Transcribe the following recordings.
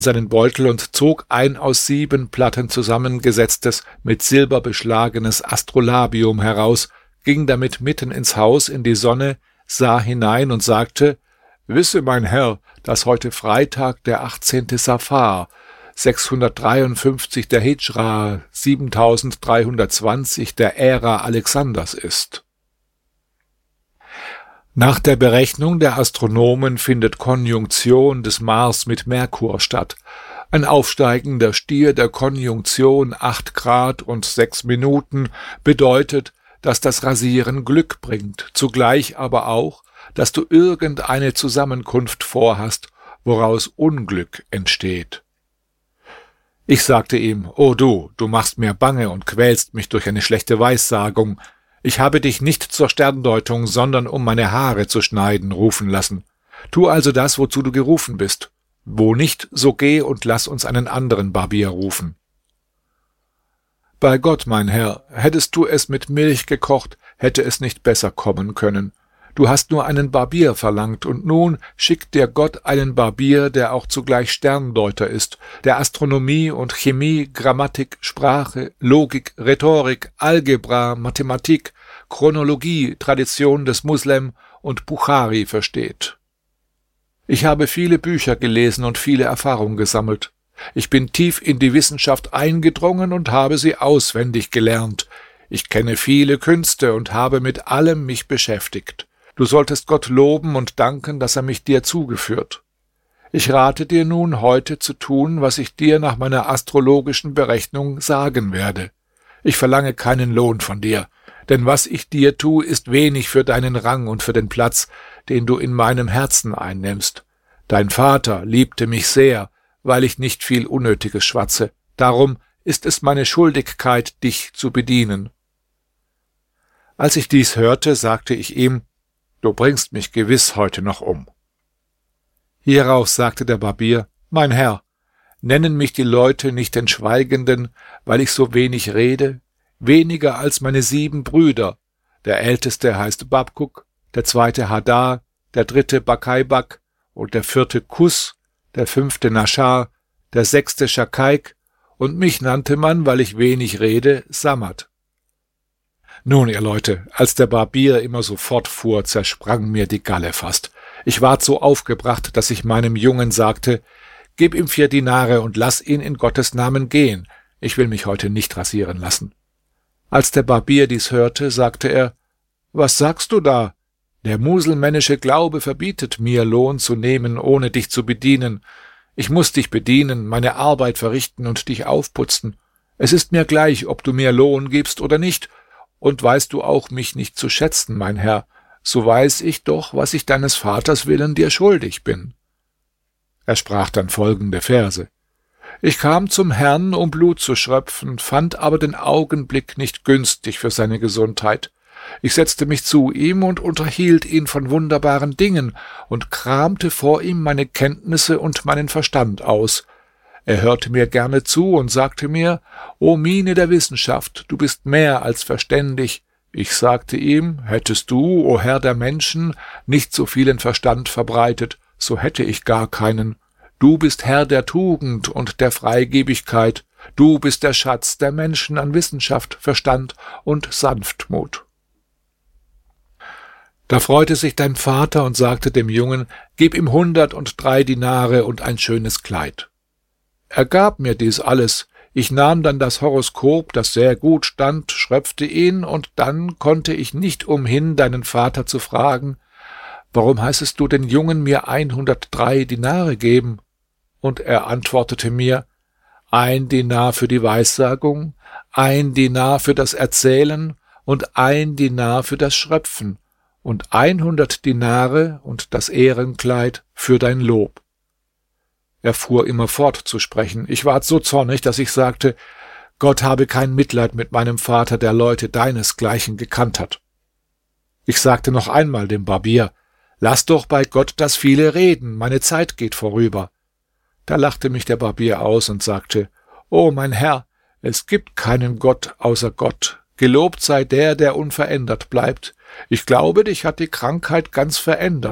seinen Beutel und zog ein aus 7 Platten zusammengesetztes, mit Silber beschlagenes Astrolabium heraus, ging damit mitten ins Haus in die Sonne, sah hinein und sagte: »Wisse, mein Herr, dass heute Freitag, der 18. Safar, 653 der Hidschra, 7320 der Ära Alexanders ist.« Nach der Berechnung der Astronomen findet Konjunktion des Mars mit Merkur statt. Ein aufsteigender Stier der Konjunktion 8 Grad und 6 Minuten bedeutet, dass das Rasieren Glück bringt, zugleich aber auch, dass du irgendeine Zusammenkunft vorhast, woraus Unglück entsteht. Ich sagte ihm: »O du machst mir bange und quälst mich durch eine schlechte Weissagung. Ich habe dich nicht zur Sterndeutung, sondern um meine Haare zu schneiden, rufen lassen. Tu also das, wozu du gerufen bist. Wo nicht, so geh und lass uns einen anderen Barbier rufen.« »Bei Gott, mein Herr, hättest du es mit Milch gekocht, hätte es nicht besser kommen können. Du hast nur einen Barbier verlangt, und nun schickt dir Gott einen Barbier, der auch zugleich Sterndeuter ist, der Astronomie und Chemie, Grammatik, Sprache, Logik, Rhetorik, Algebra, Mathematik, Chronologie, Tradition des Muslem und Buchari versteht. Ich habe viele Bücher gelesen und viele Erfahrung gesammelt. Ich bin tief in die Wissenschaft eingedrungen und habe sie auswendig gelernt. Ich kenne viele Künste und habe mit allem mich beschäftigt. Du solltest Gott loben und danken, dass er mich dir zugeführt. Ich rate dir nun, heute zu tun, was ich dir nach meiner astrologischen Berechnung sagen werde. Ich verlange keinen Lohn von dir, denn was ich dir tu, ist wenig für deinen Rang und für den Platz, den du in meinem Herzen einnimmst. Dein Vater liebte mich sehr, weil ich nicht viel Unnötiges schwatze. Darum ist es meine Schuldigkeit, dich zu bedienen.« Als ich dies hörte, sagte ich ihm: »Du bringst mich gewiss heute noch um.« Hierauf sagte der Barbier: »Mein Herr, nennen mich die Leute nicht den Schweigenden, weil ich so wenig rede? Weniger als meine 7 Brüder. Der älteste heißt Babkuk, der zweite Hadar, der dritte Bakaibak und der 4. Kus, der 5. Naschar, der 6. Schakaik, und mich nannte man, weil ich wenig rede, Samad.« Nun, ihr Leute, als der Barbier immer so fortfuhr, zersprang mir die Galle fast. Ich ward so aufgebracht, dass ich meinem Jungen sagte: »Gib ihm 4 Dinare und lass ihn in Gottes Namen gehen. Ich will mich heute nicht rasieren lassen.« Als der Barbier dies hörte, sagte er: »Was sagst du da? Der muselmännische Glaube verbietet mir, Lohn zu nehmen, ohne dich zu bedienen. Ich muss dich bedienen, meine Arbeit verrichten und dich aufputzen. Es ist mir gleich, ob du mir Lohn gibst oder nicht. Und weißt du auch mich nicht zu schätzen, mein Herr, so weiß ich doch, was ich deines Vaters willen dir schuldig bin.« Er sprach dann folgende Verse: »Ich kam zum Herrn, um Blut zu schröpfen, fand aber den Augenblick nicht günstig für seine Gesundheit. Ich setzte mich zu ihm und unterhielt ihn von wunderbaren Dingen und kramte vor ihm meine Kenntnisse und meinen Verstand aus. Er hörte mir gerne zu und sagte mir: »O Mine der Wissenschaft, du bist mehr als verständig.« Ich sagte ihm: »Hättest du, o Herr der Menschen, nicht so vielen Verstand verbreitet, so hätte ich gar keinen. Du bist Herr der Tugend und der Freigebigkeit. Du bist der Schatz der Menschen an Wissenschaft, Verstand und Sanftmut.« Da freute sich dein Vater und sagte dem Jungen: »Gib ihm 103 Dinare und ein schönes Kleid.« Er gab mir dies alles. Ich nahm dann das Horoskop, das sehr gut stand, schröpfte ihn, und dann konnte ich nicht umhin, deinen Vater zu fragen: »Warum heißest du den Jungen mir 103 Dinare geben?« Und er antwortete mir: »1 Dinar für die Weissagung, 1 Dinar für das Erzählen und 1 Dinar für das Schröpfen und 100 Dinare und das Ehrenkleid für dein Lob.« Er fuhr immer fort zu sprechen. Ich ward so zornig, dass ich sagte: »Gott habe kein Mitleid mit meinem Vater, der Leute deinesgleichen gekannt hat.« Ich sagte noch einmal dem Barbier: »Lass doch bei Gott das viele reden, meine Zeit geht vorüber.« Da lachte mich der Barbier aus und sagte: »O mein Herr, es gibt keinen Gott außer Gott. Gelobt sei der, der unverändert bleibt. Ich glaube, dich hat die Krankheit ganz verändert.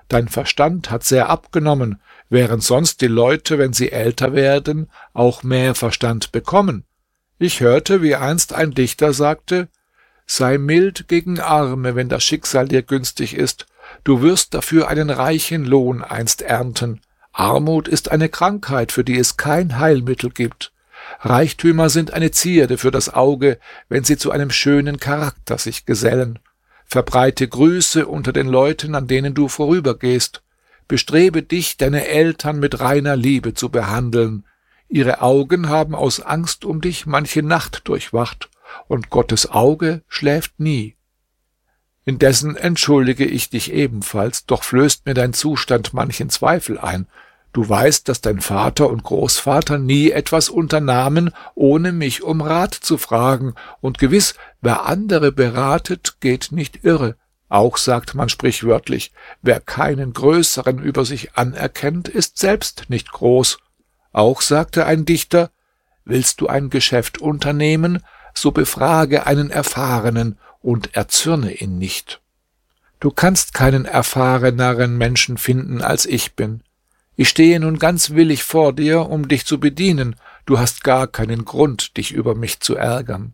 Dein Verstand hat sehr abgenommen, während sonst die Leute, wenn sie älter werden, auch mehr Verstand bekommen. Ich hörte, wie einst ein Dichter sagte: Sei mild gegen Arme, wenn das Schicksal dir günstig ist. Du wirst dafür einen reichen Lohn einst ernten. Armut ist eine Krankheit, für die es kein Heilmittel gibt. Reichtümer sind eine Zierde für das Auge, wenn sie zu einem schönen Charakter sich gesellen. Verbreite Grüße unter den Leuten, an denen du vorübergehst. Bestrebe dich, deine Eltern mit reiner Liebe zu behandeln. Ihre Augen haben aus Angst um dich manche Nacht durchwacht, und Gottes Auge schläft nie. Indessen entschuldige ich dich ebenfalls, doch flößt mir dein Zustand manchen Zweifel ein. Du weißt, dass dein Vater und Großvater nie etwas unternahmen, ohne mich um Rat zu fragen, und gewiss, wer andere beratet, geht nicht irre. Auch sagt man sprichwörtlich, wer keinen Größeren über sich anerkennt, ist selbst nicht groß. Auch sagte ein Dichter: Willst du ein Geschäft unternehmen, so befrage einen Erfahrenen und erzürne ihn nicht. Du kannst keinen erfahreneren Menschen finden, als ich bin. Ich stehe nun ganz willig vor dir, um dich zu bedienen. Du hast gar keinen Grund, dich über mich zu ärgern.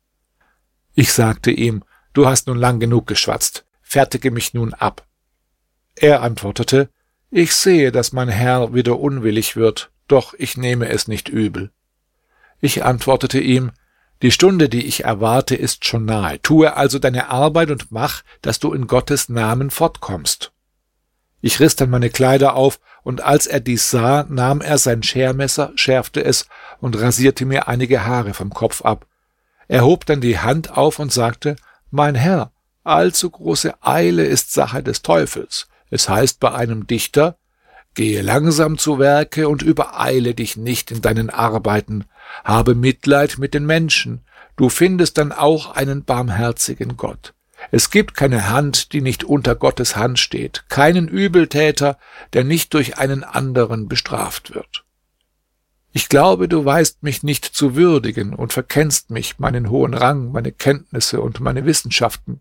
Ich sagte ihm: Du hast nun lang genug geschwatzt. Fertige mich nun ab. Er antwortete: Ich sehe, dass mein Herr wieder unwillig wird, doch ich nehme es nicht übel. Ich antwortete ihm: Die Stunde, die ich erwarte, ist schon nahe. Tue also deine Arbeit und mach, dass du in Gottes Namen fortkommst. Ich riss dann meine Kleider auf, und als er dies sah, nahm er sein Schermesser, schärfte es und rasierte mir einige Haare vom Kopf ab. Er hob dann die Hand auf und sagte: Mein Herr, allzu große Eile ist Sache des Teufels. Es heißt bei einem Dichter: Gehe langsam zu Werke und übereile dich nicht in deinen Arbeiten. Habe Mitleid mit den Menschen. Du findest dann auch einen barmherzigen Gott. Es gibt keine Hand, die nicht unter Gottes Hand steht, keinen Übeltäter, der nicht durch einen anderen bestraft wird. Ich glaube, du weißt mich nicht zu würdigen und verkennst mich, meinen hohen Rang, meine Kenntnisse und meine Wissenschaften.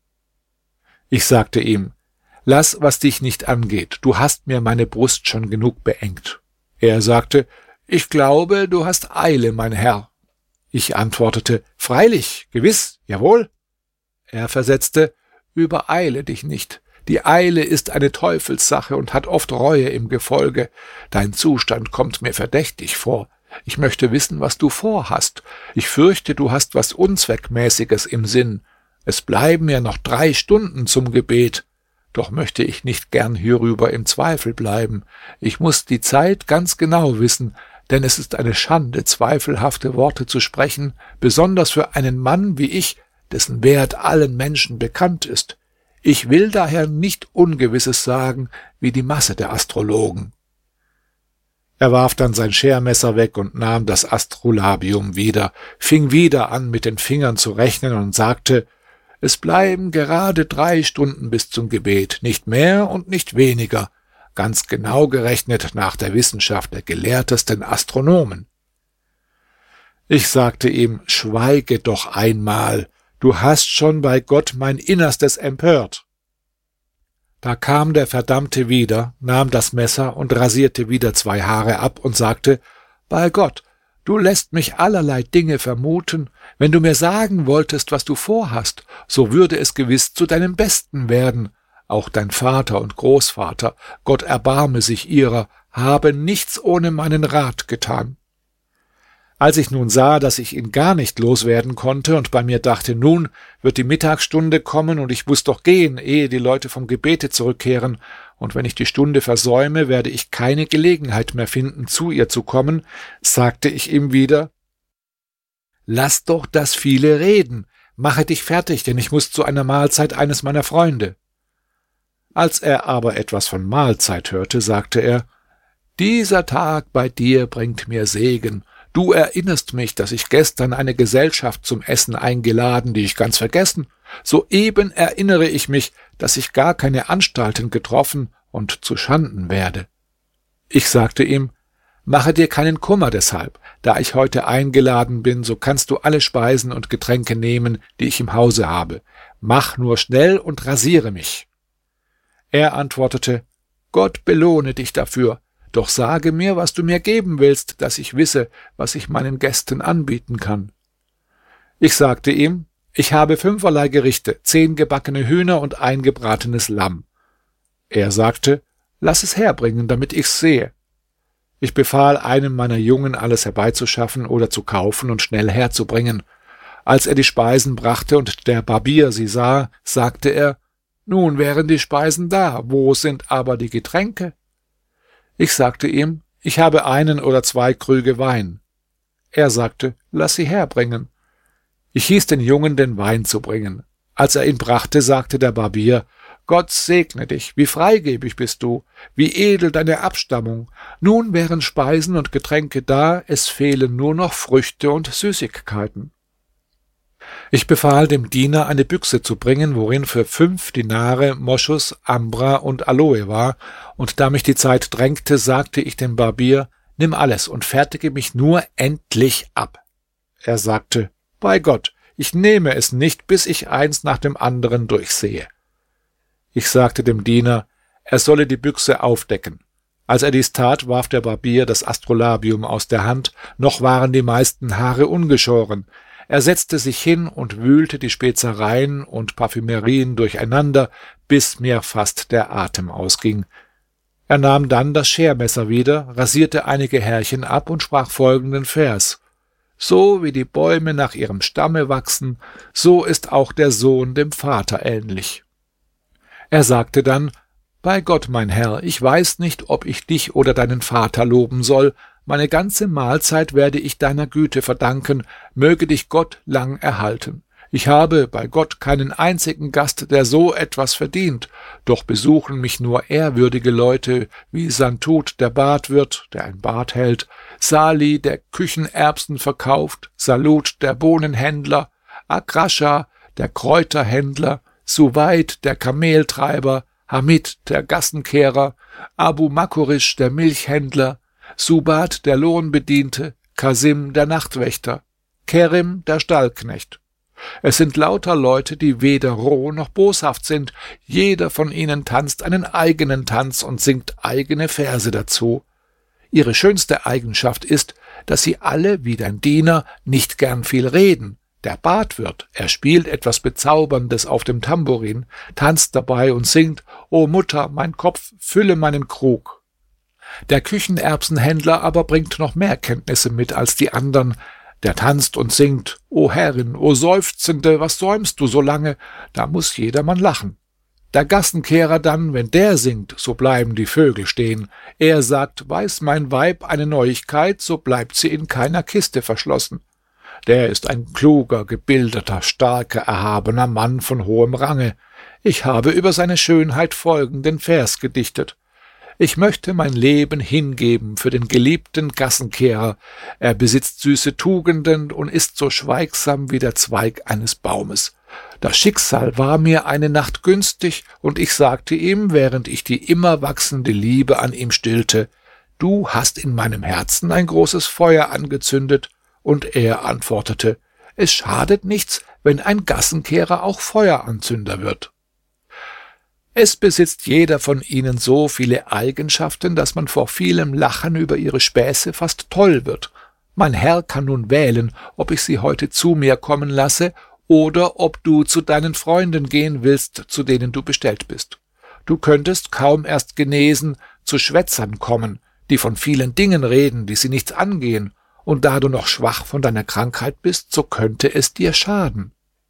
Ich sagte ihm: Lass, was dich nicht angeht, du hast mir meine Brust schon genug beengt. Er sagte: Ich glaube, du hast Eile, mein Herr. Ich antwortete: Freilich, gewiss, jawohl. Er versetzte: Übereile dich nicht. Die Eile ist eine Teufelssache und hat oft Reue im Gefolge. Dein Zustand kommt mir verdächtig vor. Ich möchte wissen, was du vorhast. Ich fürchte, du hast was Unzweckmäßiges im Sinn. Es bleiben ja noch 3 Stunden zum Gebet. Doch möchte ich nicht gern hierüber im Zweifel bleiben. Ich muss die Zeit ganz genau wissen, denn es ist eine Schande, zweifelhafte Worte zu sprechen, besonders für einen Mann wie ich, dessen Wert allen Menschen bekannt ist. Ich will daher nicht Ungewisses sagen, wie die Masse der Astrologen. Er warf dann sein Schermesser weg und nahm das Astrolabium wieder, fing wieder an, mit den Fingern zu rechnen und sagte: Es bleiben gerade 3 Stunden bis zum Gebet, nicht mehr und nicht weniger, ganz genau gerechnet nach der Wissenschaft der gelehrtesten Astronomen. Ich sagte ihm: Schweige doch einmal, du hast schon bei Gott mein Innerstes empört. Da kam der Verdammte wieder, nahm das Messer und rasierte wieder 2 Haare ab und sagte: Bei Gott, du lässt mich allerlei Dinge vermuten. Wenn du mir sagen wolltest, was du vorhast, so würde es gewiss zu deinem Besten werden. Auch dein Vater und Großvater, Gott erbarme sich ihrer, haben nichts ohne meinen Rat getan. Als ich nun sah, dass ich ihn gar nicht loswerden konnte und bei mir dachte, nun wird die Mittagsstunde kommen und ich muss doch gehen, ehe die Leute vom Gebete zurückkehren, und wenn ich die Stunde versäume, werde ich keine Gelegenheit mehr finden, zu ihr zu kommen, sagte ich ihm wieder: Lass doch das viele reden, mache dich fertig, denn ich muss zu einer Mahlzeit eines meiner Freunde. Als er aber etwas von Mahlzeit hörte, sagte er: Dieser Tag bei dir bringt mir Segen. Du erinnerst mich, dass ich gestern eine Gesellschaft zum Essen eingeladen, die ich ganz vergessen. Soeben erinnere ich mich, dass ich gar keine Anstalten getroffen und zu Schanden werde. Ich sagte ihm: Mache dir keinen Kummer deshalb. Da ich heute eingeladen bin, so kannst du alle Speisen und Getränke nehmen, die ich im Hause habe. Mach nur schnell und rasiere mich. Er antwortete: Gott belohne dich dafür. Doch sage mir, was du mir geben willst, dass ich wisse, was ich meinen Gästen anbieten kann.« Ich sagte ihm: »Ich habe 5 Gerichte, 10 gebackene Hühner und ein gebratenes Lamm.« Er sagte: »Lass es herbringen, damit ich's sehe.« Ich befahl einem meiner Jungen, alles herbeizuschaffen oder zu kaufen und schnell herzubringen. Als er die Speisen brachte und der Barbier sie sah, sagte er: »Nun wären die Speisen da, wo sind aber die Getränke?« Ich sagte ihm: »Ich habe 1 oder 2 Krüge Wein.« Er sagte: »Lass sie herbringen.« Ich hieß den Jungen, den Wein zu bringen. Als er ihn brachte, sagte der Barbier: »Gott segne dich, wie freigebig bist du, wie edel deine Abstammung. Nun wären Speisen und Getränke da, es fehlen nur noch Früchte und Süßigkeiten.« Ich befahl dem Diener, eine Büchse zu bringen, worin für 5 Dinare Moschus, Ambra und Aloe war, und da mich die Zeit drängte, sagte ich dem Barbier: »Nimm alles und fertige mich nur endlich ab.« Er sagte: »Bei Gott, ich nehme es nicht, bis ich eins nach dem anderen durchsehe.« Ich sagte dem Diener, er solle die Büchse aufdecken. Als er dies tat, warf der Barbier das Astrolabium aus der Hand, noch waren die meisten Haare ungeschoren. Er setzte sich hin und wühlte die Spezereien und Parfümerien durcheinander, bis mir fast der Atem ausging. Er nahm dann das Schermesser wieder, rasierte einige Härchen ab und sprach folgenden Vers: »So wie die Bäume nach ihrem Stamme wachsen, so ist auch der Sohn dem Vater ähnlich.« Er sagte dann: »Bei Gott, mein Herr, ich weiß nicht, ob ich dich oder deinen Vater loben soll. Meine ganze Mahlzeit werde ich deiner Güte verdanken, möge dich Gott lang erhalten. Ich habe bei Gott keinen einzigen Gast, der so etwas verdient, doch besuchen mich nur ehrwürdige Leute wie Santut, der Badwirt, der ein Bad hält, Sali, der Küchenerbsen verkauft, Salut, der Bohnenhändler, Akrascha, der Kräuterhändler, Suwaid, der Kameltreiber, Hamid, der Gassenkehrer, Abu Makurisch, der Milchhändler, Subat, der Lohnbediente, Kasim, der Nachtwächter, Kerim, der Stallknecht. Es sind lauter Leute, die weder roh noch boshaft sind. Jeder von ihnen tanzt einen eigenen Tanz und singt eigene Verse dazu. Ihre schönste Eigenschaft ist, dass sie alle, wie dein Diener, nicht gern viel reden. Der Badwirt, er spielt etwas Bezauberndes auf dem Tambourin, tanzt dabei und singt: »O Mutter, mein Kopf, fülle meinen Krug.« Der Küchenerbsenhändler aber bringt noch mehr Kenntnisse mit als die andern. Der tanzt und singt: »O Herrin, o Seufzende, was säumst du so lange?« Da muß jedermann lachen. Der Gassenkehrer dann, wenn der singt, so bleiben die Vögel stehen. Er sagt: »Weiß mein Weib eine Neuigkeit, so bleibt sie in keiner Kiste verschlossen.« Der ist ein kluger, gebildeter, starker, erhabener Mann von hohem Range. Ich habe über seine Schönheit folgenden Vers gedichtet: »Ich möchte mein Leben hingeben für den geliebten Gassenkehrer. Er besitzt süße Tugenden und ist so schweigsam wie der Zweig eines Baumes. Das Schicksal war mir eine Nacht günstig, und ich sagte ihm, während ich die immer wachsende Liebe an ihm stillte: »Du hast in meinem Herzen ein großes Feuer angezündet.« Und er antwortete: »Es schadet nichts, wenn ein Gassenkehrer auch Feueranzünder wird.« Es besitzt jeder von ihnen so viele Eigenschaften, dass man vor vielem Lachen über ihre Späße fast toll wird. Mein Herr kann nun wählen, ob ich sie heute zu mir kommen lasse oder ob du zu deinen Freunden gehen willst, zu denen du bestellt bist. Du könntest, kaum erst genesen, zu Schwätzern kommen, die von vielen Dingen reden, die sie nichts angehen, und da du noch schwach von deiner Krankheit bist, so könnte es dir schaden.«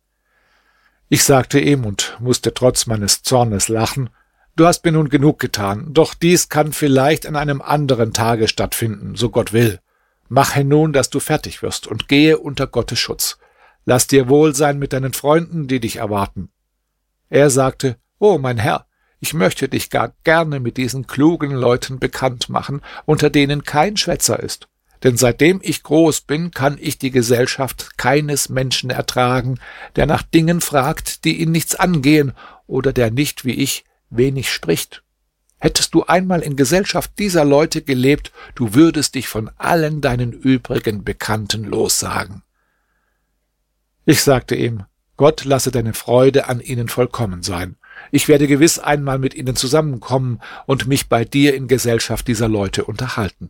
Ich sagte ihm und musste trotz meines Zornes lachen: »Du hast mir nun genug getan, doch dies kann vielleicht an einem anderen Tage stattfinden, so Gott will. Mache nun, dass du fertig wirst, und gehe unter Gottes Schutz. Lass dir wohl sein mit deinen Freunden, die dich erwarten.« Er sagte: »O mein Herr, ich möchte dich gar gerne mit diesen klugen Leuten bekannt machen, unter denen kein Schwätzer ist. Denn seitdem ich groß bin, kann ich die Gesellschaft keines Menschen ertragen, der nach Dingen fragt, die ihn nichts angehen, oder der nicht, wie ich, wenig spricht. Hättest du einmal in Gesellschaft dieser Leute gelebt, du würdest dich von allen deinen übrigen Bekannten lossagen.« Ich sagte ihm: »Gott lasse deine Freude an ihnen vollkommen sein. Ich werde gewiss einmal mit ihnen zusammenkommen und mich bei dir in Gesellschaft dieser Leute unterhalten.«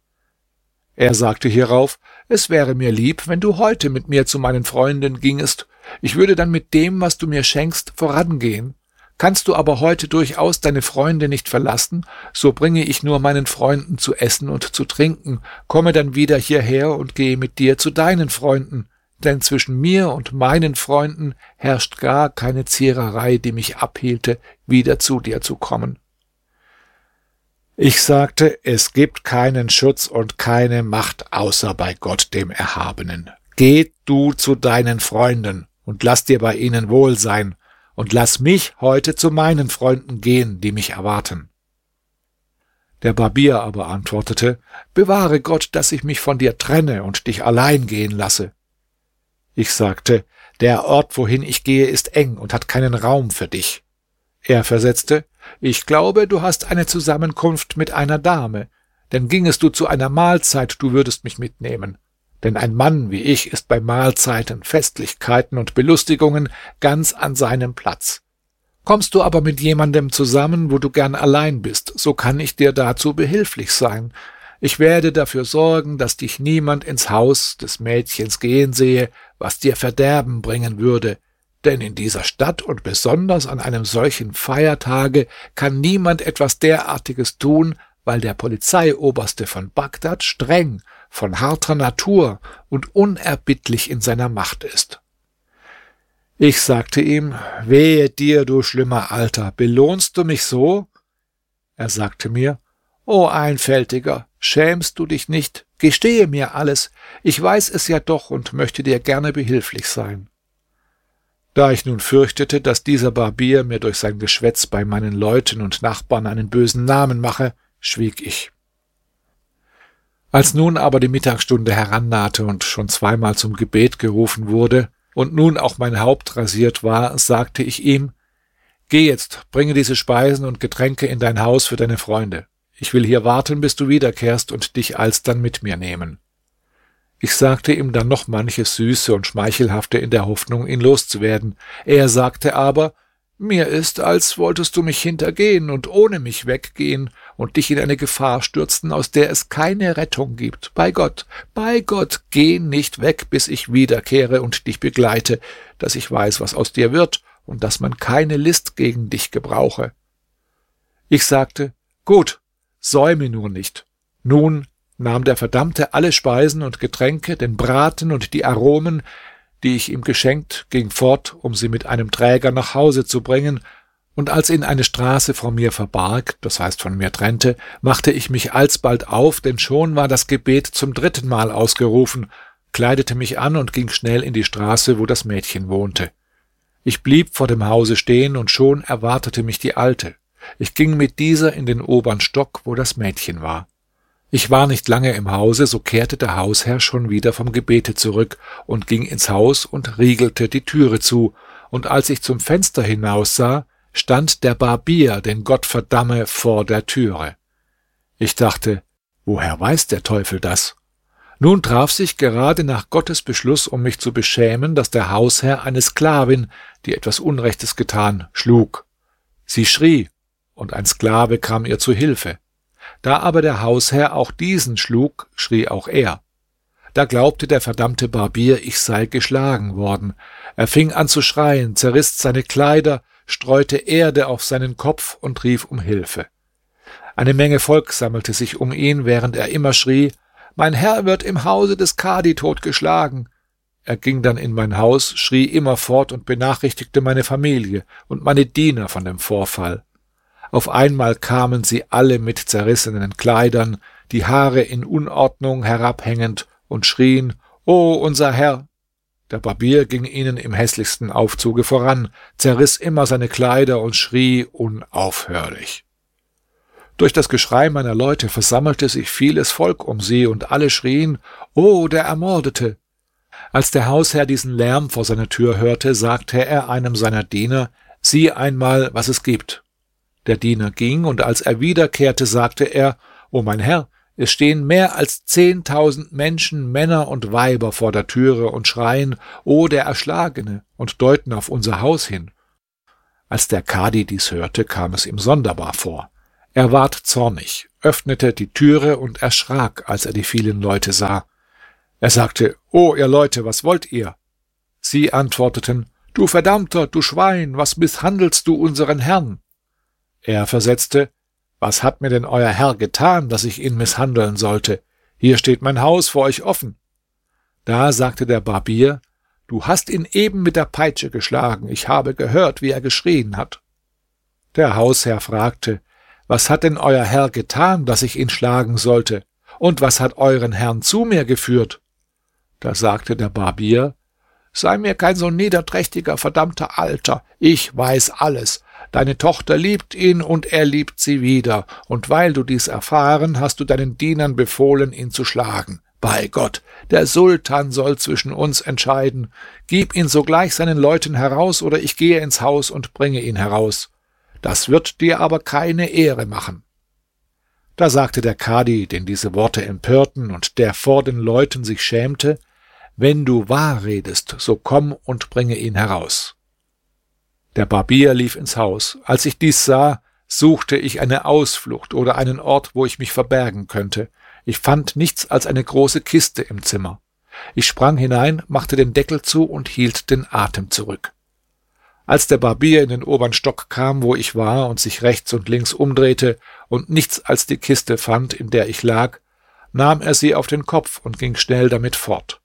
Er sagte hierauf: »Es wäre mir lieb, wenn du heute mit mir zu meinen Freunden gingest. Ich würde dann mit dem, was du mir schenkst, vorangehen. Kannst du aber heute durchaus deine Freunde nicht verlassen, so bringe ich nur meinen Freunden zu essen und zu trinken, komme dann wieder hierher und gehe mit dir zu deinen Freunden, denn zwischen mir und meinen Freunden herrscht gar keine Ziererei, die mich abhielte, wieder zu dir zu kommen.« Ich sagte: »Es gibt keinen Schutz und keine Macht außer bei Gott dem Erhabenen. Geh du zu deinen Freunden und lass dir bei ihnen wohl sein, und lass mich heute zu meinen Freunden gehen, die mich erwarten.« Der Barbier aber antwortete: »Bewahre Gott, dass ich mich von dir trenne und dich allein gehen lasse.« Ich sagte: »Der Ort, wohin ich gehe, ist eng und hat keinen Raum für dich.« Er versetzte: »Ich glaube, du hast eine Zusammenkunft mit einer Dame, denn gingest du zu einer Mahlzeit, du würdest mich mitnehmen. Denn ein Mann wie ich ist bei Mahlzeiten, Festlichkeiten und Belustigungen ganz an seinem Platz. Kommst du aber mit jemandem zusammen, wo du gern allein bist, so kann ich dir dazu behilflich sein. Ich werde dafür sorgen, dass dich niemand ins Haus des Mädchens gehen sehe, was dir Verderben bringen würde. Denn in dieser Stadt und besonders an einem solchen Feiertage kann niemand etwas derartiges tun, weil der Polizeioberste von Bagdad streng, von harter Natur und unerbittlich in seiner Macht ist.« Ich sagte ihm: »Wehe dir, du schlimmer Alter, belohnst du mich so?« Er sagte mir: »O Einfältiger, schämst du dich nicht? Gestehe mir alles. Ich weiß es ja doch und möchte dir gerne behilflich sein.« Da ich nun fürchtete, dass dieser Barbier mir durch sein Geschwätz bei meinen Leuten und Nachbarn einen bösen Namen mache, schwieg ich. Als nun aber die Mittagsstunde herannahte und schon zweimal zum Gebet gerufen wurde und nun auch mein Haupt rasiert war, sagte ich ihm: »Geh jetzt, bringe diese Speisen und Getränke in dein Haus für deine Freunde. Ich will hier warten, bis du wiederkehrst und dich alsdann mit mir nehmen.« Ich sagte ihm dann noch manches Süße und Schmeichelhafte in der Hoffnung, ihn loszuwerden. Er sagte aber: »Mir ist, als wolltest du mich hintergehen und ohne mich weggehen und dich in eine Gefahr stürzen, aus der es keine Rettung gibt. Bei Gott, geh nicht weg, bis ich wiederkehre und dich begleite, dass ich weiß, was aus dir wird und dass man keine List gegen dich gebrauche.« Ich sagte: »Gut, säume nur nicht.« Nun nahm der Verdammte alle Speisen und Getränke, den Braten und die Aromen, die ich ihm geschenkt, ging fort, um sie mit einem Träger nach Hause zu bringen, und als ihn eine Straße vor mir verbarg, das heißt von mir trennte, machte ich mich alsbald auf, denn schon war das Gebet zum 3. Mal ausgerufen, kleidete mich an und ging schnell in die Straße, wo das Mädchen wohnte. Ich blieb vor dem Hause stehen, und schon erwartete mich die Alte. Ich ging mit dieser in den obern Stock, wo das Mädchen war. Ich war nicht lange im Hause, so kehrte der Hausherr schon wieder vom Gebete zurück und ging ins Haus und riegelte die Türe zu, und als ich zum Fenster hinaussah, stand der Barbier, den Gott verdamme, vor der Türe. Ich dachte: woher weiß der Teufel das? Nun traf sich gerade nach Gottes Beschluss, um mich zu beschämen, dass der Hausherr eine Sklavin, die etwas Unrechtes getan, schlug. Sie schrie, und ein Sklave kam ihr zu Hilfe. Da aber der Hausherr auch diesen schlug, schrie auch er. Da glaubte der verdammte Barbier, ich sei geschlagen worden. Er fing an zu schreien, zerriss seine Kleider, streute Erde auf seinen Kopf und rief um Hilfe. Eine Menge Volk sammelte sich um ihn, während er immer schrie: »Mein Herr wird im Hause des Kadi totgeschlagen.« Er ging dann in mein Haus, schrie immerfort und benachrichtigte meine Familie und meine Diener von dem Vorfall. Auf einmal kamen sie alle mit zerrissenen Kleidern, die Haare in Unordnung herabhängend, und schrien: »O unser Herr!« Der Barbier ging ihnen im hässlichsten Aufzuge voran, zerriss immer seine Kleider und schrie unaufhörlich. Durch das Geschrei meiner Leute versammelte sich vieles Volk um sie, und alle schrien: »O der Ermordete!« Als der Hausherr diesen Lärm vor seiner Tür hörte, sagte er einem seiner Diener: »Sieh einmal, was es gibt.« Der Diener ging, und als er wiederkehrte, sagte er: »O mein Herr, es stehen mehr als 10.000 Menschen, Männer und Weiber vor der Türe und schreien: »O der Erschlagene!« und deuten auf unser Haus hin.« Als der Kadi dies hörte, kam es ihm sonderbar vor. Er ward zornig, öffnete die Türe und erschrak, als er die vielen Leute sah. Er sagte: »O ihr Leute, was wollt ihr?« Sie antworteten: »Du Verdammter, du Schwein, was misshandelst du unseren Herrn?« Er versetzte: »Was hat mir denn euer Herr getan, dass ich ihn misshandeln sollte? Hier steht mein Haus vor euch offen.« Da sagte der Barbier: »Du hast ihn eben mit der Peitsche geschlagen. Ich habe gehört, wie er geschrien hat.« Der Hausherr fragte: »Was hat denn euer Herr getan, dass ich ihn schlagen sollte? Und was hat euren Herrn zu mir geführt?« Da sagte der Barbier: »Sei mir kein so niederträchtiger, verdammter Alter. Ich weiß alles. Deine Tochter liebt ihn und er liebt sie wieder. Und weil du dies erfahren, hast du deinen Dienern befohlen, ihn zu schlagen. Bei Gott, der Sultan soll zwischen uns entscheiden. Gib ihn sogleich seinen Leuten heraus, oder ich gehe ins Haus und bringe ihn heraus. Das wird dir aber keine Ehre machen.« Da sagte der Kadi, den diese Worte empörten und der vor den Leuten sich schämte: »Wenn du wahr redest, so komm und bringe ihn heraus.« Der Barbier lief ins Haus. Als ich dies sah, suchte ich eine Ausflucht oder einen Ort, wo ich mich verbergen könnte. Ich fand nichts als eine große Kiste im Zimmer. Ich sprang hinein, machte den Deckel zu und hielt den Atem zurück. Als der Barbier in den oberen Stock kam, wo ich war, und sich rechts und links umdrehte und nichts als die Kiste fand, in der ich lag, nahm er sie auf den Kopf und ging schnell damit fort.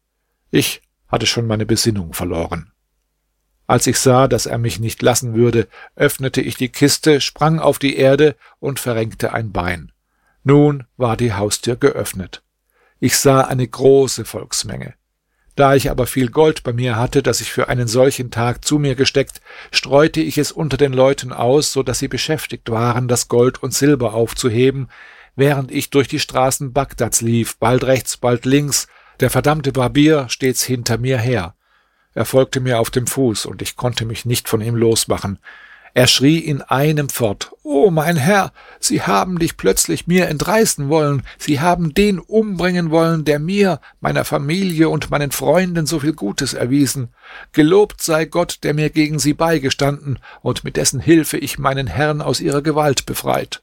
Ich hatte schon meine Besinnung verloren. Als ich sah, dass er mich nicht lassen würde, öffnete ich die Kiste, sprang auf die Erde und verrenkte ein Bein. Nun war die Haustür geöffnet. Ich sah eine große Volksmenge. Da ich aber viel Gold bei mir hatte, das ich für einen solchen Tag zu mir gesteckt, streute ich es unter den Leuten aus, so dass sie beschäftigt waren, das Gold und Silber aufzuheben, während ich durch die Straßen Bagdads lief, bald rechts, bald links, der verdammte Barbier stets hinter mir her. Er folgte mir auf dem Fuß, und ich konnte mich nicht von ihm losmachen. Er schrie in einem fort: »O mein Herr, sie haben dich plötzlich mir entreißen wollen. Sie haben den umbringen wollen, der mir, meiner Familie und meinen Freunden so viel Gutes erwiesen. Gelobt sei Gott, der mir gegen sie beigestanden und mit dessen Hilfe ich meinen Herrn aus ihrer Gewalt befreit.«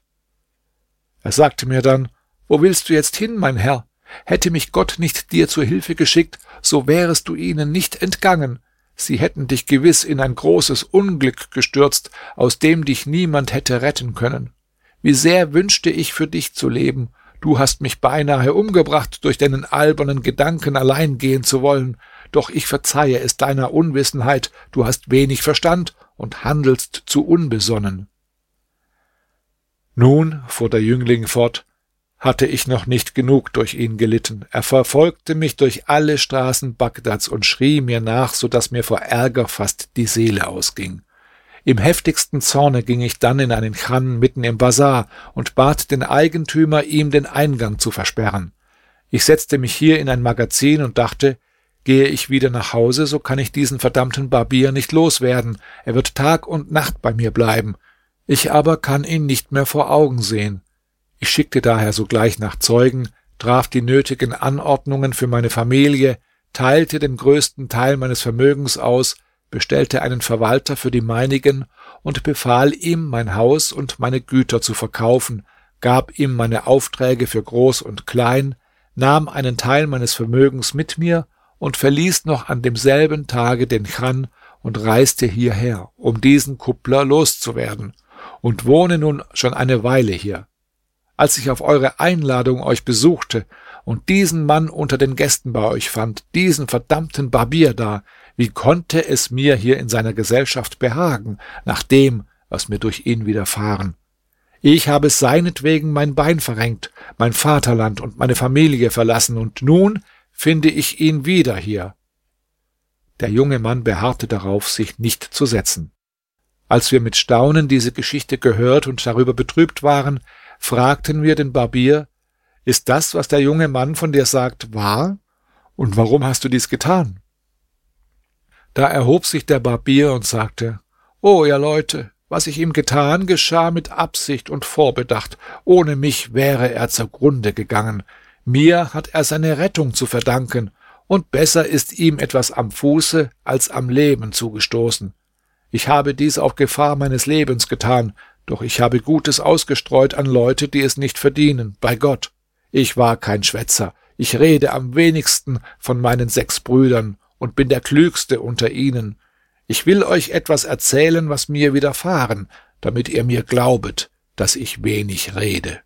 Er sagte mir dann: »Wo willst du jetzt hin, mein Herr? Hätte mich Gott nicht dir zur Hilfe geschickt, so wärest du ihnen nicht entgangen. Sie hätten dich gewiss in ein großes Unglück gestürzt, aus dem dich niemand hätte retten können. Wie sehr wünschte ich, für dich zu leben. Du hast mich beinahe umgebracht, durch deinen albernen Gedanken allein gehen zu wollen. Doch ich verzeihe es deiner Unwissenheit. Du hast wenig Verstand und handelst zu unbesonnen.« Nun, fuhr der Jüngling fort, hatte ich noch nicht genug durch ihn gelitten. Er verfolgte mich durch alle Straßen Bagdads und schrie mir nach, so dass mir vor Ärger fast die Seele ausging. Im heftigsten Zorne ging ich dann in einen Chan mitten im Bazar und bat den Eigentümer, ihm den Eingang zu versperren. Ich setzte mich hier in ein Magazin und dachte: Gehe ich wieder nach Hause, so kann ich diesen verdammten Barbier nicht loswerden. Er wird Tag und Nacht bei mir bleiben. Ich aber kann ihn nicht mehr vor Augen sehen. Ich schickte daher sogleich nach Zeugen, traf die nötigen Anordnungen für meine Familie, teilte den größten Teil meines Vermögens aus, bestellte einen Verwalter für die meinigen und befahl ihm, mein Haus und meine Güter zu verkaufen, gab ihm meine Aufträge für Groß und Klein, nahm einen Teil meines Vermögens mit mir und verließ noch an demselben Tage den Chan und reiste hierher, um diesen Kuppler loszuwerden, und wohne nun schon eine Weile hier. Als ich auf eure Einladung euch besuchte und diesen Mann unter den Gästen bei euch fand, diesen verdammten Barbier da, wie konnte es mir hier in seiner Gesellschaft behagen, nach dem, was mir durch ihn widerfahren? Ich habe seinetwegen mein Bein verrenkt, mein Vaterland und meine Familie verlassen, und nun finde ich ihn wieder hier.« Der junge Mann beharrte darauf, sich nicht zu setzen. Als wir mit Staunen diese Geschichte gehört und darüber betrübt waren, fragten wir den Barbier: »Ist das, was der junge Mann von dir sagt, wahr? Und warum hast du dies getan?« Da erhob sich der Barbier und sagte: »O ihr Leute, was ich ihm getan, geschah mit Absicht und Vorbedacht. Ohne mich wäre er zugrunde gegangen. Mir hat er seine Rettung zu verdanken, und besser ist ihm etwas am Fuße als am Leben zugestoßen. Ich habe dies auf Gefahr meines Lebens getan, doch ich habe Gutes ausgestreut an Leute, die es nicht verdienen, bei Gott. Ich war kein Schwätzer, ich rede am wenigsten von meinen 6 Brüdern und bin der Klügste unter ihnen. Ich will euch etwas erzählen, was mir widerfahren, damit ihr mir glaubet, dass ich wenig rede.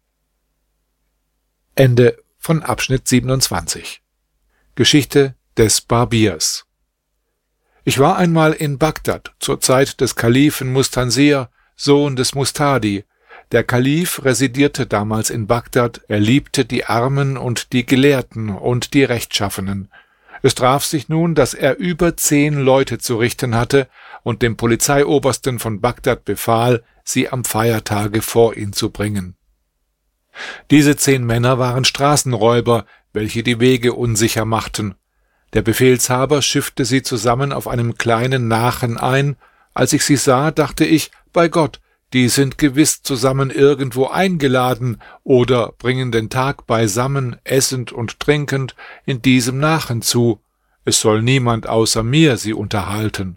Ende von Abschnitt 27. Geschichte des Barbiers. Ich war einmal in Bagdad zur Zeit des Kalifen Mustansir, Sohn des Mustadi. Der Kalif residierte damals in Bagdad, er liebte die Armen und die Gelehrten und die Rechtschaffenen. Es traf sich nun, dass er über 10 Leute zu richten hatte und dem Polizeiobersten von Bagdad befahl, sie am Feiertage vor ihn zu bringen. Diese 10 Männer waren Straßenräuber, welche die Wege unsicher machten. Der Befehlshaber schiffte sie zusammen auf einem kleinen Nachen ein. Als ich sie sah, dachte ich, bei Gott, die sind gewiss zusammen irgendwo eingeladen oder bringen den Tag beisammen, essend und trinkend, in diesem Nachen zu. Es soll niemand außer mir sie unterhalten.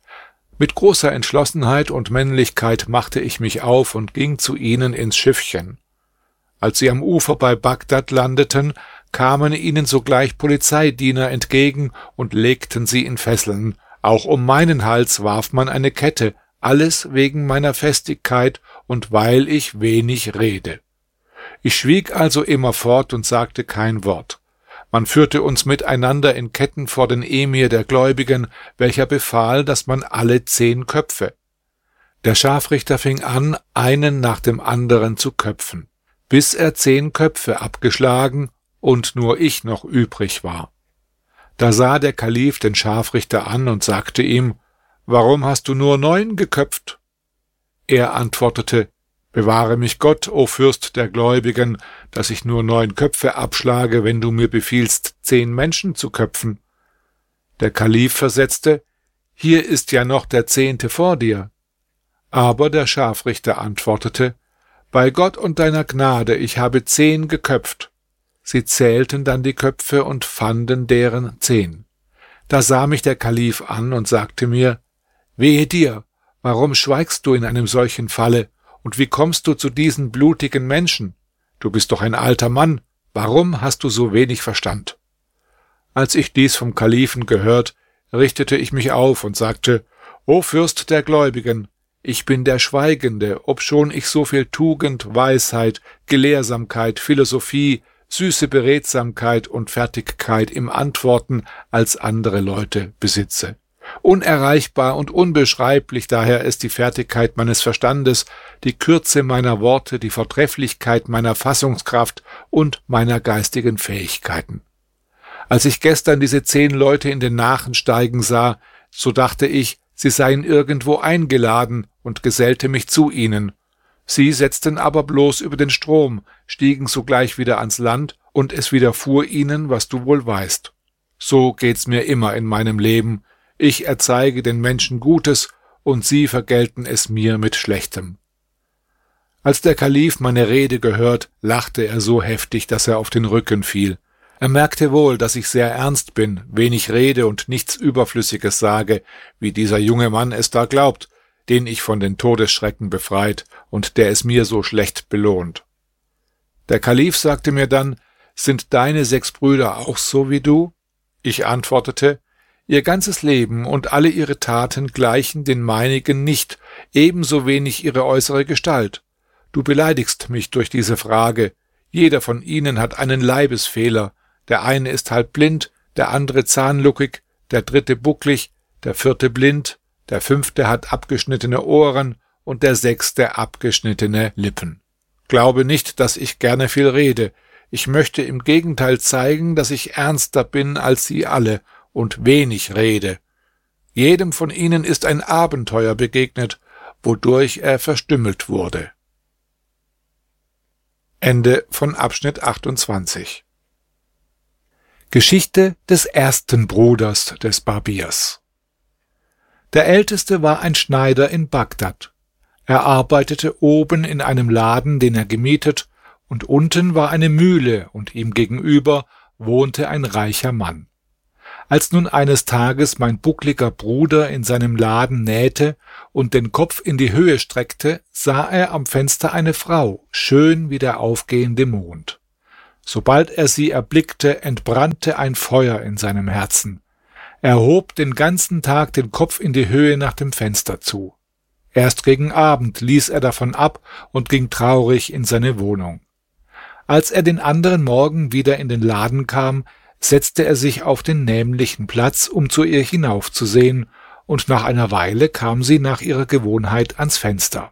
Mit großer Entschlossenheit und Männlichkeit machte ich mich auf und ging zu ihnen ins Schiffchen. Als sie am Ufer bei Bagdad landeten, kamen ihnen sogleich Polizeidiener entgegen und legten sie in Fesseln. Auch um meinen Hals warf man eine Kette, alles wegen meiner Festigkeit und weil ich wenig rede. Ich schwieg also immerfort und sagte kein Wort. Man führte uns miteinander in Ketten vor den Emir der Gläubigen, welcher befahl, dass man alle 10 köpfe. Der Scharfrichter fing an, einen nach dem anderen zu köpfen, bis er 10 Köpfe abgeschlagen und nur ich noch übrig war. Da sah der Kalif den Scharfrichter an und sagte ihm: »Warum hast du nur 9 geköpft?« Er antwortete: »Bewahre mich Gott, o Fürst der Gläubigen, dass ich nur 9 Köpfe abschlage, wenn du mir befiehlst, 10 Menschen zu köpfen.« Der Kalif versetzte: »Hier ist ja noch der 10. vor dir.« Aber der Scharfrichter antwortete: »Bei Gott und deiner Gnade, ich habe 10 geköpft.« Sie zählten dann die Köpfe und fanden deren 10. Da sah mich der Kalif an und sagte mir: »Wehe dir, warum schweigst du in einem solchen Falle, und wie kommst du zu diesen blutigen Menschen? Du bist doch ein alter Mann, warum hast du so wenig Verstand?« Als ich dies vom Kalifen gehört, richtete ich mich auf und sagte: »O Fürst der Gläubigen, ich bin der Schweigende, obschon ich so viel Tugend, Weisheit, Gelehrsamkeit, Philosophie, süße Beredsamkeit und Fertigkeit im Antworten als andere Leute besitze. Unerreichbar und unbeschreiblich daher ist die Fertigkeit meines Verstandes, die Kürze meiner Worte, die Vortrefflichkeit meiner Fassungskraft und meiner geistigen Fähigkeiten. Als ich gestern diese 10 Leute in den Nachen steigen sah, so dachte ich, sie seien irgendwo eingeladen und gesellte mich zu ihnen. Sie setzten aber bloß über den Strom, stiegen sogleich wieder ans Land, und es widerfuhr ihnen, was du wohl weißt. So geht's mir immer in meinem Leben. Ich erzeige den Menschen Gutes, und sie vergelten es mir mit Schlechtem.« Als der Kalif meine Rede gehört, lachte er so heftig, dass er auf den Rücken fiel. Er merkte wohl, dass ich sehr ernst bin, wenig rede und nichts Überflüssiges sage, wie dieser junge Mann es da glaubt, den ich von den Todesschrecken befreit und der es mir so schlecht belohnt. Der Kalif sagte mir dann: »Sind deine 6 Brüder auch so wie du?« Ich antwortete: »Ihr ganzes Leben und alle ihre Taten gleichen den meinigen nicht, ebenso wenig ihre äußere Gestalt. Du beleidigst mich durch diese Frage. Jeder von ihnen hat einen Leibesfehler. Der eine ist halb blind, der andere zahnluckig, der dritte bucklig, der 4. blind, der 5. hat abgeschnittene Ohren und der 6. abgeschnittene Lippen. Glaube nicht, dass ich gerne viel rede. Ich möchte im Gegenteil zeigen, dass ich ernster bin als sie alle und wenig rede. Jedem von ihnen ist ein Abenteuer begegnet, wodurch er verstümmelt wurde.« Ende von Abschnitt 28. Geschichte des ersten Bruders des Barbiers. Der Älteste war ein Schneider in Bagdad. Er arbeitete oben in einem Laden, den er gemietet, und unten war eine Mühle, und ihm gegenüber wohnte ein reicher Mann. Als nun eines Tages mein buckliger Bruder in seinem Laden nähte und den Kopf in die Höhe streckte, sah er am Fenster eine Frau, schön wie der aufgehende Mond. Sobald er sie erblickte, entbrannte ein Feuer in seinem Herzen. Er hob den ganzen Tag den Kopf in die Höhe nach dem Fenster zu. Erst gegen Abend ließ er davon ab und ging traurig in seine Wohnung. Als er den anderen Morgen wieder in den Laden kam, setzte er sich auf den nämlichen Platz, um zu ihr hinaufzusehen, und nach einer Weile kam sie nach ihrer Gewohnheit ans Fenster.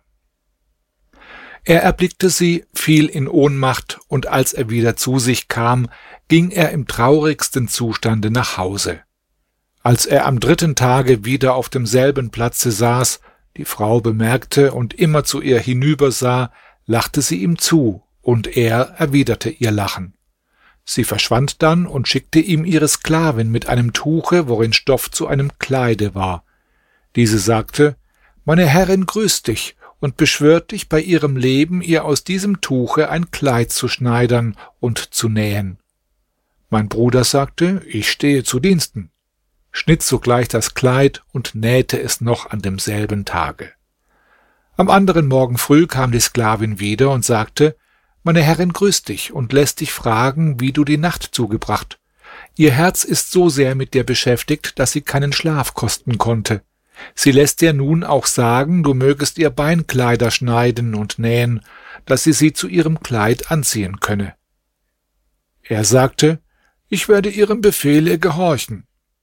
Er erblickte sie, fiel in Ohnmacht, und als er wieder zu sich kam, ging er im traurigsten Zustande nach Hause. Als er am 3. Tage wieder auf demselben Platze saß, die Frau bemerkte und immer zu ihr hinübersah, lachte sie ihm zu, und er erwiderte ihr Lachen. Sie verschwand dann und schickte ihm ihre Sklavin mit einem Tuche, worin Stoff zu einem Kleide war. Diese sagte: »Meine Herrin grüßt dich und beschwört dich bei ihrem Leben, ihr aus diesem Tuche ein Kleid zu schneidern und zu nähen.« Mein Bruder sagte: »Ich stehe zu Diensten«, schnitt sogleich das Kleid und nähte es noch an demselben Tage. Am anderen Morgen früh kam die Sklavin wieder und sagte: »Meine Herrin grüßt dich und lässt dich fragen, wie du die Nacht zugebracht. Ihr Herz ist so sehr mit dir beschäftigt, dass sie keinen Schlaf kosten konnte. Sie lässt dir nun auch sagen, du mögest ihr Beinkleider schneiden und nähen, dass sie zu ihrem Kleid anziehen könne.« Er sagte: »Ich werde ihrem Befehle gehorchen.«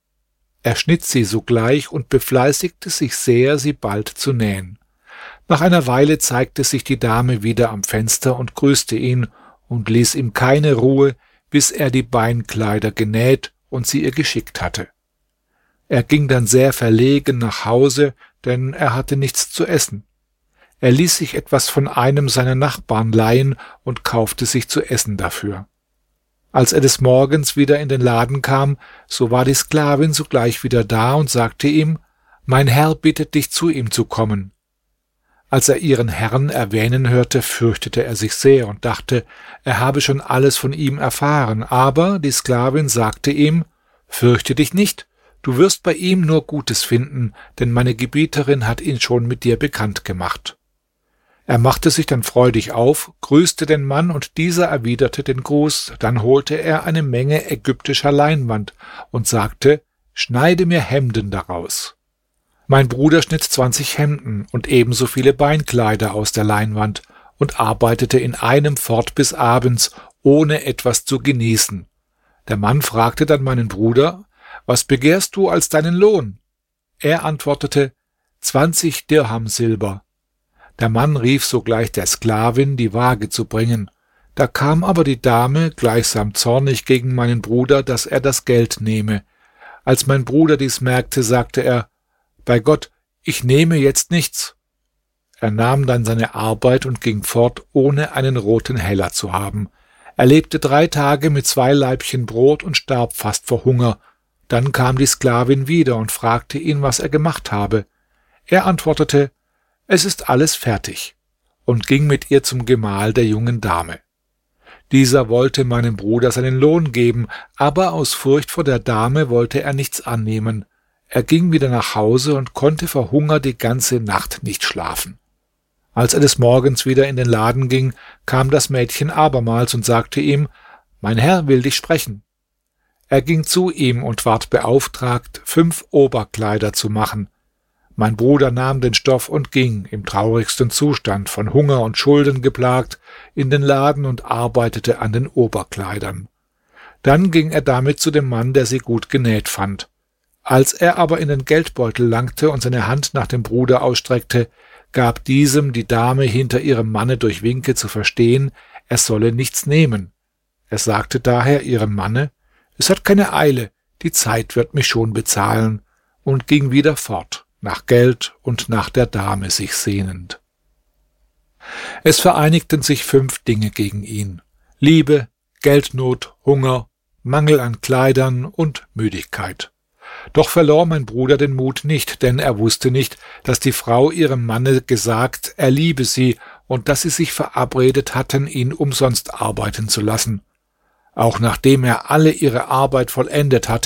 Er schnitt sie sogleich und befleißigte sich sehr, sie bald zu nähen. Nach einer Weile zeigte sich die Dame wieder am Fenster und grüßte ihn und ließ ihm keine Ruhe, bis er die Beinkleider genäht und sie ihr geschickt hatte. Er ging dann sehr verlegen nach Hause, denn er hatte nichts zu essen. Er ließ sich etwas von einem seiner Nachbarn leihen und kaufte sich zu essen dafür. Als er des Morgens wieder in den Laden kam, so war die Sklavin sogleich wieder da und sagte ihm: »Mein Herr bittet dich, zu ihm zu kommen.« Als er ihren Herrn erwähnen hörte, fürchtete er sich sehr und dachte, er habe schon alles von ihm erfahren, aber die Sklavin sagte ihm: »Fürchte dich nicht, du wirst bei ihm nur Gutes finden, denn meine Gebieterin hat ihn schon mit dir bekannt gemacht.« Er machte sich dann freudig auf, grüßte den Mann, und dieser erwiderte den Gruß. Dann holte er eine Menge ägyptischer Leinwand und sagte: »Schneide mir Hemden daraus.« Mein Bruder schnitt 20 Hemden und ebenso viele Beinkleider aus der Leinwand und arbeitete in einem fort bis abends, ohne etwas zu genießen. Der Mann fragte dann meinen Bruder: »Was begehrst du als deinen Lohn?« Er antwortete: 20 Dirham Silber. Der Mann rief sogleich der Sklavin, die Waage zu bringen. Da kam aber die Dame, gleichsam zornig gegen meinen Bruder, dass er das Geld nehme. Als mein Bruder dies merkte, sagte er: »Bei Gott, ich nehme jetzt nichts.« Er nahm dann seine Arbeit und ging fort, ohne einen roten Heller zu haben. Er lebte 3 Tage mit 2 Laibchen Brot und starb fast vor Hunger. Dann kam die Sklavin wieder und fragte ihn, was er gemacht habe. Er antwortete: »Es ist alles fertig«, und ging mit ihr zum Gemahl der jungen Dame. Dieser wollte meinem Bruder seinen Lohn geben, aber aus Furcht vor der Dame wollte er nichts annehmen. Er ging wieder nach Hause und konnte vor Hunger die ganze Nacht nicht schlafen. Als er des Morgens wieder in den Laden ging, kam das Mädchen abermals und sagte ihm: »Mein Herr will dich sprechen.« Er ging zu ihm und ward beauftragt, 5 Oberkleider zu machen. Mein Bruder nahm den Stoff und ging, im traurigsten Zustand, von Hunger und Schulden geplagt, in den Laden und arbeitete an den Oberkleidern. Dann ging er damit zu dem Mann, der sie gut genäht fand. Als er aber in den Geldbeutel langte und seine Hand nach dem Bruder ausstreckte, gab diesem die Dame hinter ihrem Manne durch Winke zu verstehen, er solle nichts nehmen. Er sagte daher ihrem Manne: »Es hat keine Eile, die Zeit wird mich schon bezahlen«, und ging wieder fort, nach Geld und nach der Dame sich sehnend. Es vereinigten sich 5 Dinge gegen ihn: Liebe, Geldnot, Hunger, Mangel an Kleidern und Müdigkeit. Doch verlor mein Bruder den Mut nicht, denn er wusste nicht, dass die Frau ihrem Manne gesagt, er liebe sie und dass sie sich verabredet hatten, ihn umsonst arbeiten zu lassen. Auch nachdem er alle ihre Arbeit vollendet hatte,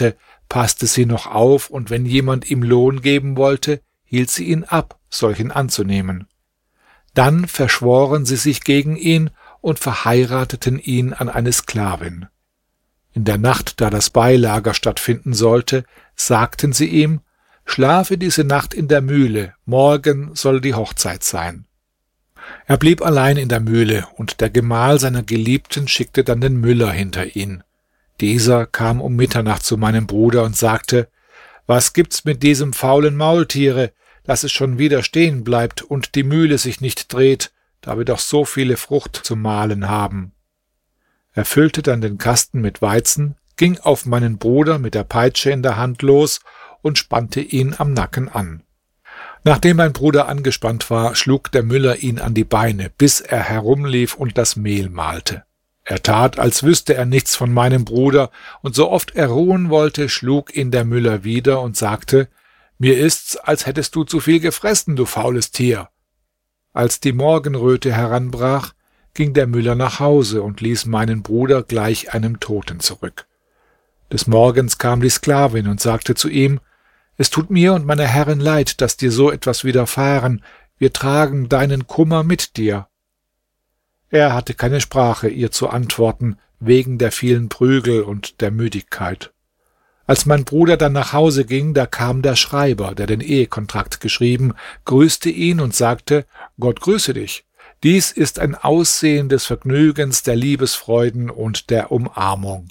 passte sie noch auf, und wenn jemand ihm Lohn geben wollte, hielt sie ihn ab, solchen anzunehmen. Dann verschworen sie sich gegen ihn und verheirateten ihn an eine Sklavin. In der Nacht, da das Beilager stattfinden sollte, sagten sie ihm: Schlafe diese Nacht in der Mühle, morgen soll die Hochzeit sein. Er blieb allein in der Mühle, und der Gemahl seiner Geliebten schickte dann den Müller hinter ihn. Dieser kam um Mitternacht zu meinem Bruder und sagte: Was gibt's mit diesem faulen Maultiere, dass es schon wieder stehen bleibt und die Mühle sich nicht dreht, da wir doch so viele Frucht zu mahlen haben? Er füllte dann den Kasten mit Weizen, ging auf meinen Bruder mit der Peitsche in der Hand los und spannte ihn am Nacken an. Nachdem mein Bruder angespannt war, schlug der Müller ihn an die Beine, bis er herumlief und das Mehl mahlte. Er tat, als wüsste er nichts von meinem Bruder, und so oft er ruhen wollte, schlug ihn der Müller wieder und sagte: Mir ist's, als hättest du zu viel gefressen, du faules Tier. Als die Morgenröte heranbrach, ging der Müller nach Hause und ließ meinen Bruder gleich einem Toten zurück. Des Morgens kam die Sklavin und sagte zu ihm: Es tut mir und meiner Herrin leid, dass dir so etwas widerfahren. Wir tragen deinen Kummer mit dir. Er hatte keine Sprache, ihr zu antworten, wegen der vielen Prügel und der Müdigkeit. Als mein Bruder dann nach Hause ging, da kam der Schreiber, der den Ehekontrakt geschrieben, grüßte ihn und sagte: Gott grüße dich. Dies ist ein Aussehen des Vergnügens, der Liebesfreuden und der Umarmung.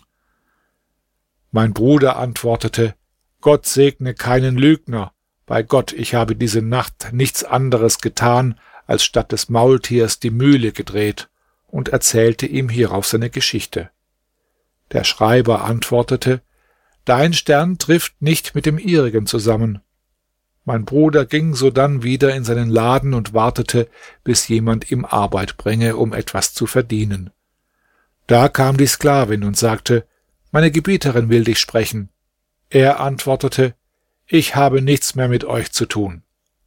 Mein Bruder antwortete: Gott segne keinen Lügner. Bei Gott, ich habe diese Nacht nichts anderes getan, als statt des Maultiers die Mühle gedreht, und erzählte ihm hierauf seine Geschichte. Der Schreiber antwortete: Dein Stern trifft nicht mit dem ihrigen zusammen. Mein Bruder ging sodann wieder in seinen Laden und wartete, bis jemand ihm Arbeit bringe, um etwas zu verdienen. Da kam die Sklavin und sagte: Meine Gebieterin will dich sprechen. Er antwortete: Ich habe nichts mehr mit euch zu tun.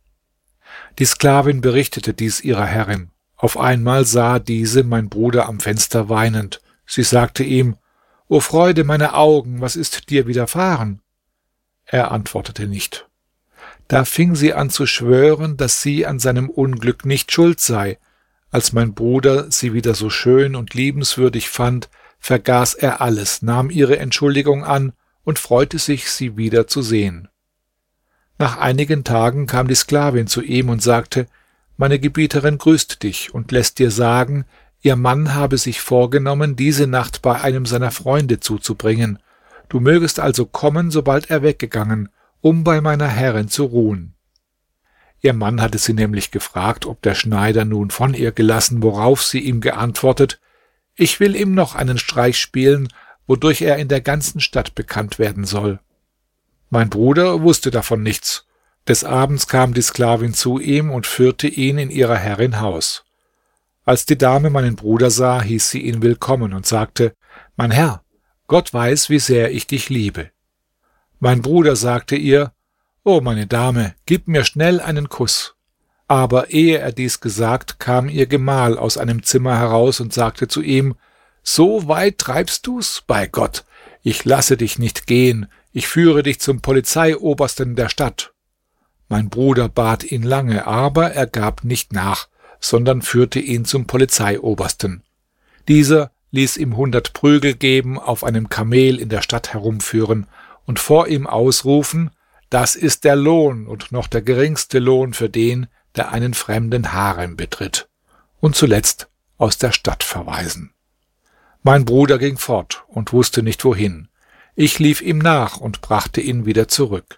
Die Sklavin berichtete dies ihrer Herrin. Auf einmal sah diese mein Bruder am Fenster weinend. Sie sagte ihm: O Freude meiner Augen, was ist dir widerfahren? Er antwortete nicht. Da fing sie an zu schwören, dass sie an seinem Unglück nicht schuld sei. Als mein Bruder sie wieder so schön und liebenswürdig fand, vergaß er alles, nahm ihre Entschuldigung an und freute sich, sie wieder zu sehen. Nach einigen Tagen kam die Sklavin zu ihm und sagte: Meine Gebieterin grüßt dich und lässt dir sagen, ihr Mann habe sich vorgenommen, diese Nacht bei einem seiner Freunde zuzubringen. Du mögest also kommen, sobald er weggegangen, um bei meiner Herrin zu ruhen. Ihr Mann hatte sie nämlich gefragt, ob der Schneider nun von ihr gelassen, worauf sie ihm geantwortet: Ich will ihm noch einen Streich spielen, wodurch er in der ganzen Stadt bekannt werden soll. Mein Bruder wusste davon nichts. Des Abends kam die Sklavin zu ihm und führte ihn in ihrer Herrin Haus. Als die Dame meinen Bruder sah, hieß sie ihn willkommen und sagte: Mein Herr, Gott weiß, wie sehr ich dich liebe. Mein Bruder sagte ihr: O meine Dame, gib mir schnell einen Kuss. Aber ehe er dies gesagt, kam ihr Gemahl aus einem Zimmer heraus und sagte zu ihm: So weit treibst du's? Bei Gott, ich lasse dich nicht gehen, ich führe dich zum Polizeiobersten der Stadt. Mein Bruder bat ihn lange, aber er gab nicht nach, sondern führte ihn zum Polizeiobersten. Dieser ließ ihm 100 Prügel geben, auf einem Kamel in der Stadt herumführen und vor ihm ausrufen: Das ist der Lohn und noch der geringste Lohn für den, der einen fremden Harem betritt, und zuletzt aus der Stadt verweisen. Mein Bruder ging fort und wusste nicht wohin. Ich lief ihm nach und brachte ihn wieder zurück.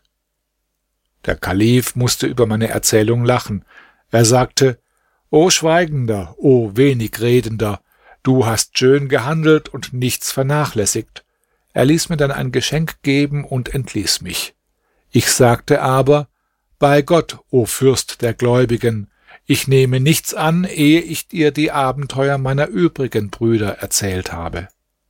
Der Kalif musste über meine Erzählung lachen. Er sagte: O Schweigender, o wenig Redender, du hast schön gehandelt und nichts vernachlässigt. Er ließ mir dann ein Geschenk geben und entließ mich. Ich sagte aber: Bei Gott, o Fürst der Gläubigen, ich nehme nichts an, ehe ich dir die Abenteuer meiner übrigen Brüder erzählt habe.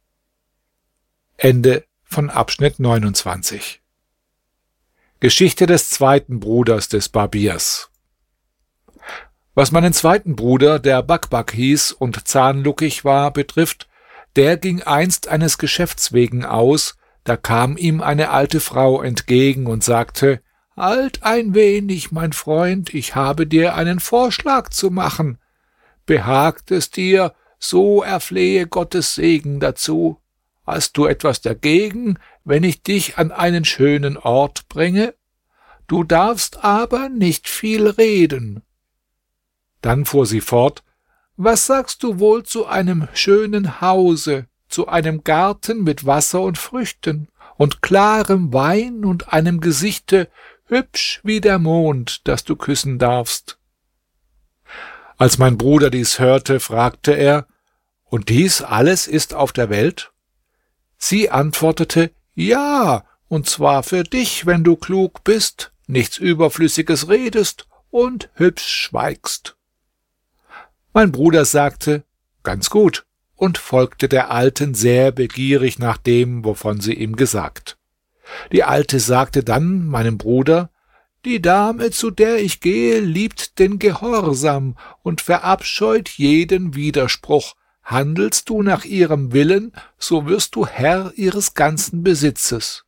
Ende von Abschnitt 29. Geschichte des zweiten Bruders des Barbiers. Was meinen zweiten Bruder, der Bakbak hieß und zahnluckig war, betrifft, der ging einst eines Geschäfts wegen aus, da kam ihm eine alte Frau entgegen und sagte: »Halt ein wenig, mein Freund, ich habe dir einen Vorschlag zu machen. Behagt es dir, so erflehe Gottes Segen dazu. Hast du etwas dagegen, wenn ich dich an einen schönen Ort bringe? Du darfst aber nicht viel reden.« Dann fuhr sie fort: »Was sagst du wohl zu einem schönen Hause, zu einem Garten mit Wasser und Früchten und klarem Wein und einem Gesichte hübsch wie der Mond, das du küssen darfst?« Als mein Bruder dies hörte, fragte er: »Und dies alles ist auf der Welt?« Sie antwortete: »Ja, und zwar für dich, wenn du klug bist, nichts Überflüssiges redest und hübsch schweigst.« Mein Bruder sagte: »Ganz gut«, und folgte der Alten sehr begierig nach dem, wovon sie ihm gesagt. Die Alte sagte dann meinem Bruder: »Die Dame, zu der ich gehe, liebt den Gehorsam und verabscheut jeden Widerspruch. Handelst du nach ihrem Willen, so wirst du Herr ihres ganzen Besitzes.«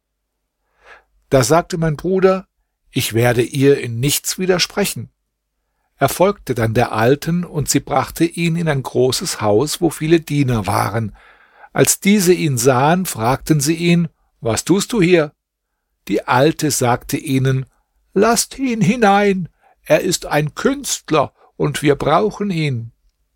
Da sagte mein Bruder: »Ich werde ihr in nichts widersprechen.« Er folgte dann der Alten, und sie brachte ihn in ein großes Haus, wo viele Diener waren. Als diese ihn sahen, fragten sie ihn: »Was tust du hier?« Die Alte sagte ihnen: »Lasst ihn hinein, er ist ein Künstler, und wir brauchen ihn.«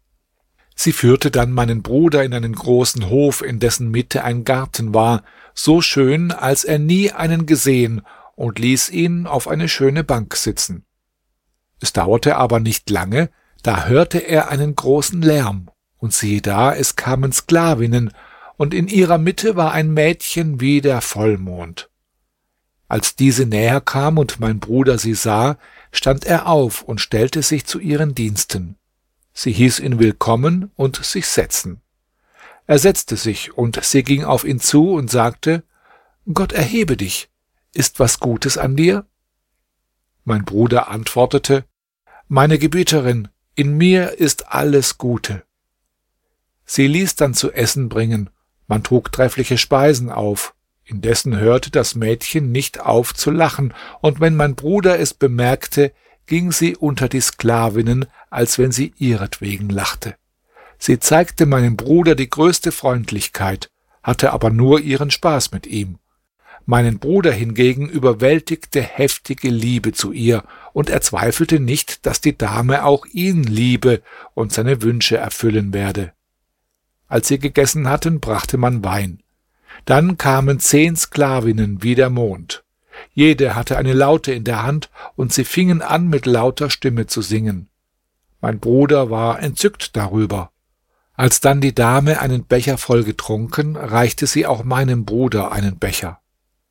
Sie führte dann meinen Bruder in einen großen Hof, in dessen Mitte ein Garten war, so schön, als er nie einen gesehen, und ließ ihn auf eine schöne Bank sitzen. Es dauerte aber nicht lange, da hörte er einen großen Lärm, und siehe da, es kamen Sklavinnen, und in ihrer Mitte war ein Mädchen wie der Vollmond. Als diese näher kam und mein Bruder sie sah, stand er auf und stellte sich zu ihren Diensten. Sie hieß ihn willkommen und sich setzen. Er setzte sich, und sie ging auf ihn zu und sagte: »Gott erhebe dich. Ist was Gutes an dir?« Mein Bruder antwortete: »Meine Gebieterin, in mir ist alles Gute.« Sie ließ dann zu essen bringen, man trug treffliche Speisen auf. Indessen hörte das Mädchen nicht auf zu lachen, und wenn mein Bruder es bemerkte, ging sie unter die Sklavinnen, als wenn sie ihretwegen lachte. Sie zeigte meinem Bruder die größte Freundlichkeit, hatte aber nur ihren Spaß mit ihm. Meinen Bruder hingegen überwältigte heftige Liebe zu ihr, und er zweifelte nicht, dass die Dame auch ihn liebe und seine Wünsche erfüllen werde. Als sie gegessen hatten, brachte man Wein. Dann kamen 10 Sklavinnen wie der Mond. Jede hatte eine Laute in der Hand, und sie fingen an, mit lauter Stimme zu singen. Mein Bruder war entzückt darüber. Als dann die Dame einen Becher voll getrunken, reichte sie auch meinem Bruder einen Becher.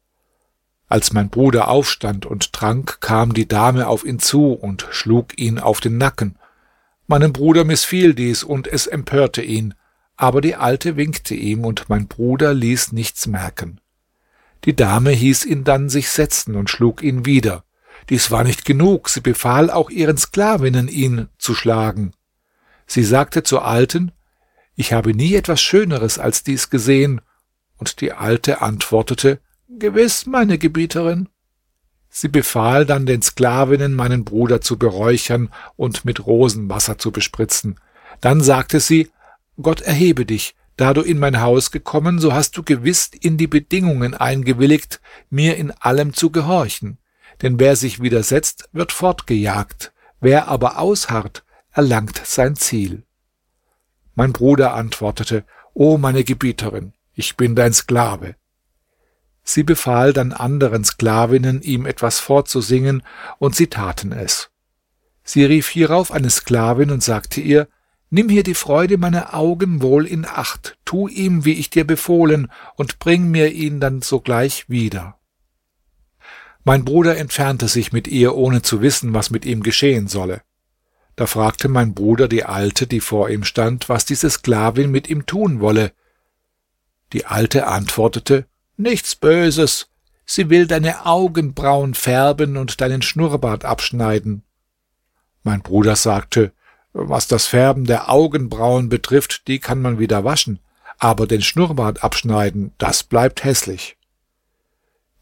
Als mein Bruder aufstand und trank, kam die Dame auf ihn zu und schlug ihn auf den Nacken. Meinem Bruder missfiel dies, und es empörte ihn, aber die Alte winkte ihm, und mein Bruder ließ nichts merken. Die Dame hieß ihn dann sich setzen und schlug ihn wieder. Dies war nicht genug, sie befahl auch ihren Sklavinnen, ihn zu schlagen. Sie sagte zur Alten: »Ich habe nie etwas Schöneres als dies gesehen.« Und die Alte antwortete: »Gewiss, meine Gebieterin.« Sie befahl dann den Sklavinnen, meinen Bruder zu beräuchern und mit Rosenwasser zu bespritzen. Dann sagte sie: »Gott erhebe dich. Da du in mein Haus gekommen, so hast du gewiss in die Bedingungen eingewilligt, mir in allem zu gehorchen. Denn wer sich widersetzt, wird fortgejagt. Wer aber ausharrt, erlangt sein Ziel.« Mein Bruder antwortete: »O meine Gebieterin, ich bin dein Sklave.« Sie befahl dann anderen Sklavinnen, ihm etwas vorzusingen, und sie taten es. Sie rief hierauf eine Sklavin und sagte ihr: »Nimm hier die Freude meiner Augen wohl in Acht, tu ihm, wie ich dir befohlen, und bring mir ihn dann sogleich wieder.« Mein Bruder entfernte sich mit ihr, ohne zu wissen, was mit ihm geschehen solle. Da fragte mein Bruder die Alte, die vor ihm stand, was diese Sklavin mit ihm tun wolle. Die Alte antwortete: »Nichts Böses. Sie will deine Augenbrauen färben und deinen Schnurrbart abschneiden.« Mein Bruder sagte: »Was das Färben der Augenbrauen betrifft, die kann man wieder waschen, aber den Schnurrbart abschneiden, das bleibt hässlich.«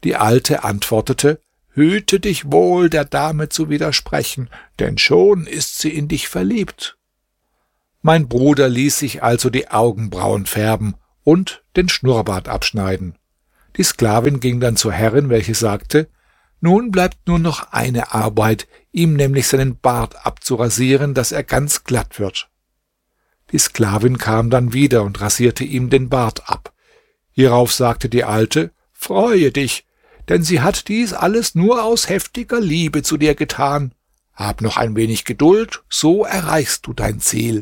Die Alte antwortete: »Hüte dich wohl, der Dame zu widersprechen, denn schon ist sie in dich verliebt.« Mein Bruder ließ sich also die Augenbrauen färben und den Schnurrbart abschneiden. Die Sklavin ging dann zur Herrin, welche sagte: »Nun bleibt nur noch eine Arbeit, ihm nämlich seinen Bart abzurasieren, dass er ganz glatt wird.« Die Sklavin kam dann wieder und rasierte ihm den Bart ab. Hierauf sagte die Alte: »Freue dich, denn sie hat dies alles nur aus heftiger Liebe zu dir getan. Hab noch ein wenig Geduld, so erreichst du dein Ziel.«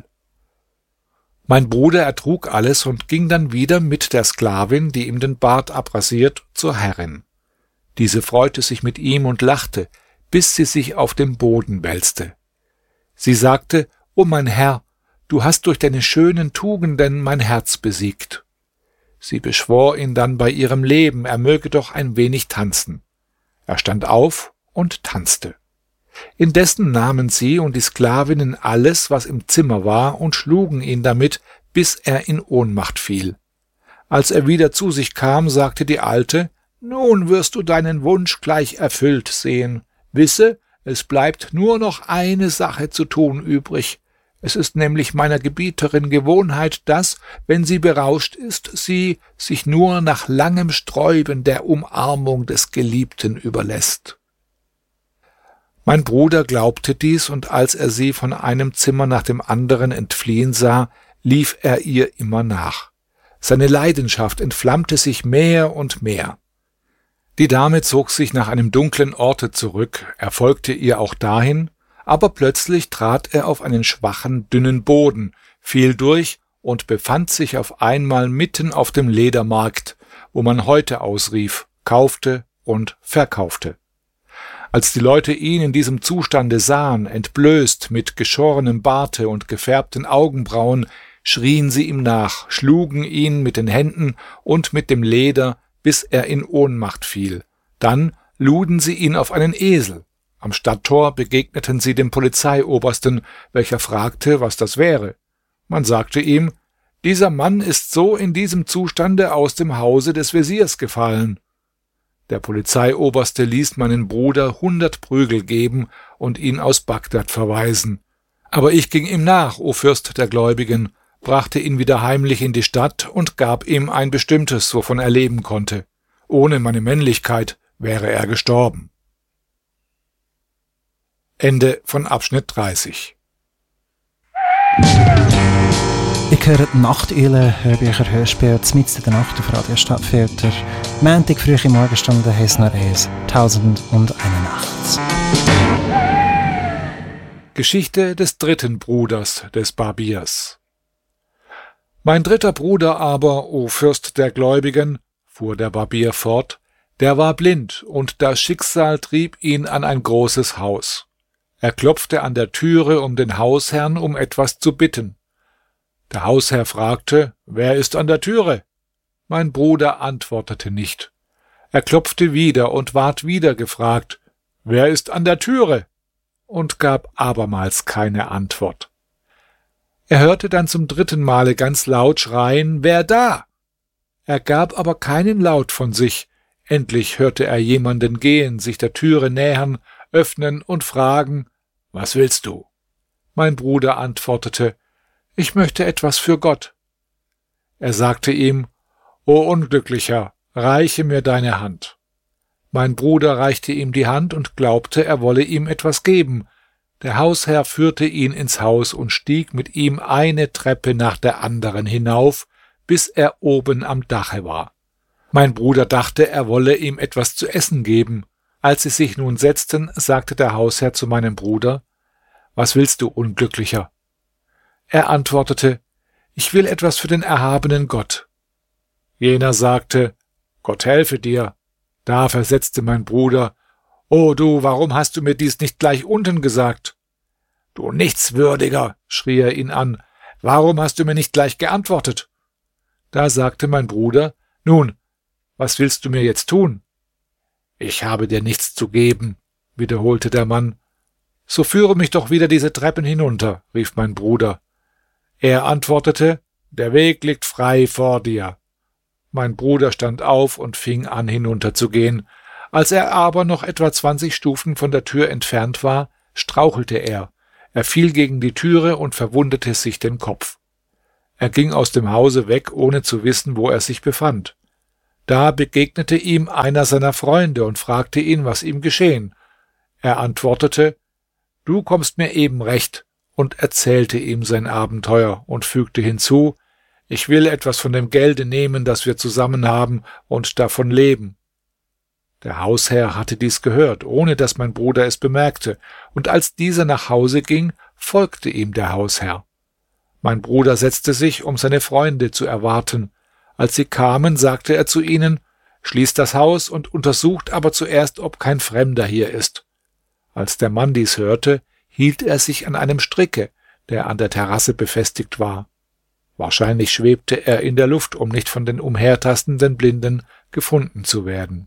Mein Bruder ertrug alles und ging dann wieder mit der Sklavin, die ihm den Bart abrasiert, zur Herrin. Diese freute sich mit ihm und lachte, bis sie sich auf dem Boden wälzte. Sie sagte: »O mein Herr, du hast durch deine schönen Tugenden mein Herz besiegt.« Sie beschwor ihn dann bei ihrem Leben, er möge doch ein wenig tanzen. Er stand auf und tanzte. Indessen nahmen sie und die Sklavinnen alles, was im Zimmer war, und schlugen ihn damit, bis er in Ohnmacht fiel. Als er wieder zu sich kam, sagte die Alte: »Nun wirst du deinen Wunsch gleich erfüllt sehen. Wisse, es bleibt nur noch eine Sache zu tun übrig. Es ist nämlich meiner Gebieterin Gewohnheit, dass, wenn sie berauscht ist, sie sich nur nach langem Sträuben der Umarmung des Geliebten überlässt.« Mein Bruder glaubte dies, und als er sie von einem Zimmer nach dem anderen entfliehen sah, lief er ihr immer nach. Seine Leidenschaft entflammte sich mehr und mehr. Die Dame zog sich nach einem dunklen Orte zurück, er folgte ihr auch dahin, aber plötzlich trat er auf einen schwachen, dünnen Boden, fiel durch und befand sich auf einmal mitten auf dem Ledermarkt, wo man Häute ausrief, kaufte und verkaufte. Als die Leute ihn in diesem Zustande sahen, entblößt, mit geschorenem Barte und gefärbten Augenbrauen, schrien sie ihm nach, schlugen ihn mit den Händen und mit dem Leder, bis er in Ohnmacht fiel. Dann luden sie ihn auf einen Esel. Am Stadttor begegneten sie dem Polizeiobersten, welcher fragte, was das wäre. Man sagte ihm: »Dieser Mann ist so in diesem Zustande aus dem Hause des Veziers gefallen.« Der Polizeioberste ließ meinen Bruder 100 Prügel geben und ihn aus Bagdad verweisen. Aber ich ging ihm nach, o Fürst der Gläubigen, brachte ihn wieder heimlich in die Stadt und gab ihm ein bestimmtes, wovon er leben konnte. Ohne meine Männlichkeit wäre er gestorben. Ende von Abschnitt 30. Ich höre die Nachteule, Hörbücher, Hörspiele, mitten in der Nacht auf Radio Stadtfilter. Montag, frühe Morgenstunde, heisst noch eins, 1001 Nachts. Geschichte des dritten Bruders des Barbiers. Mein dritter Bruder aber, o Fürst der Gläubigen, fuhr der Barbier fort, der war blind, und das Schicksal trieb ihn an ein großes Haus. Er klopfte an der Türe, um den Hausherrn um etwas zu bitten. Der Hausherr fragte: »Wer ist an der Türe?« Mein Bruder antwortete nicht. Er klopfte wieder und ward wieder gefragt: »Wer ist an der Türe?« und gab abermals keine Antwort. Er hörte dann zum dritten Male ganz laut schreien: »Wer da?« Er gab aber keinen Laut von sich. Endlich hörte er jemanden gehen, sich der Türe nähern, öffnen und fragen: »Was willst du?« Mein Bruder antwortete: »Ich möchte etwas für Gott.« Er sagte ihm: »O Unglücklicher, reiche mir deine Hand.« Mein Bruder reichte ihm die Hand und glaubte, er wolle ihm etwas geben. Der Hausherr führte ihn ins Haus und stieg mit ihm eine Treppe nach der anderen hinauf, bis er oben am Dache war. Mein Bruder dachte, er wolle ihm etwas zu essen geben. Als sie sich nun setzten, sagte der Hausherr zu meinem Bruder: »Was willst du, Unglücklicher?« Er antwortete: »Ich will etwas für den erhabenen Gott.« Jener sagte: »Gott helfe dir.« Da versetzte mein Bruder: »O du, warum hast du mir dies nicht gleich unten gesagt?« »Du Nichtswürdiger«, schrie er ihn an, »warum hast du mir nicht gleich geantwortet?« Da sagte mein Bruder: »Nun, was willst du mir jetzt tun?« »Ich habe dir nichts zu geben«, wiederholte der Mann. »So führe mich doch wieder diese Treppen hinunter«, rief mein Bruder. Er antwortete: »Der Weg liegt frei vor dir.« Mein Bruder stand auf und fing an, hinunterzugehen. Als er aber noch etwa 20 Stufen von der Tür entfernt war, strauchelte er. Er fiel gegen die Türe und verwundete sich den Kopf. Er ging aus dem Hause weg, ohne zu wissen, wo er sich befand. Da begegnete ihm einer seiner Freunde und fragte ihn, was ihm geschehen. Er antwortete: »Du kommst mir eben recht«, und erzählte ihm sein Abenteuer und fügte hinzu: »Ich will etwas von dem Gelde nehmen, das wir zusammen haben, und davon leben.« Der Hausherr hatte dies gehört, ohne dass mein Bruder es bemerkte, und als dieser nach Hause ging, folgte ihm der Hausherr. Mein Bruder setzte sich, um seine Freunde zu erwarten. Als sie kamen, sagte er zu ihnen: »Schließt das Haus und untersucht aber zuerst, ob kein Fremder hier ist.« Als der Mann dies hörte, hielt er sich an einem Stricke, der an der Terrasse befestigt war. Wahrscheinlich schwebte er in der Luft, um nicht von den umhertastenden Blinden gefunden zu werden.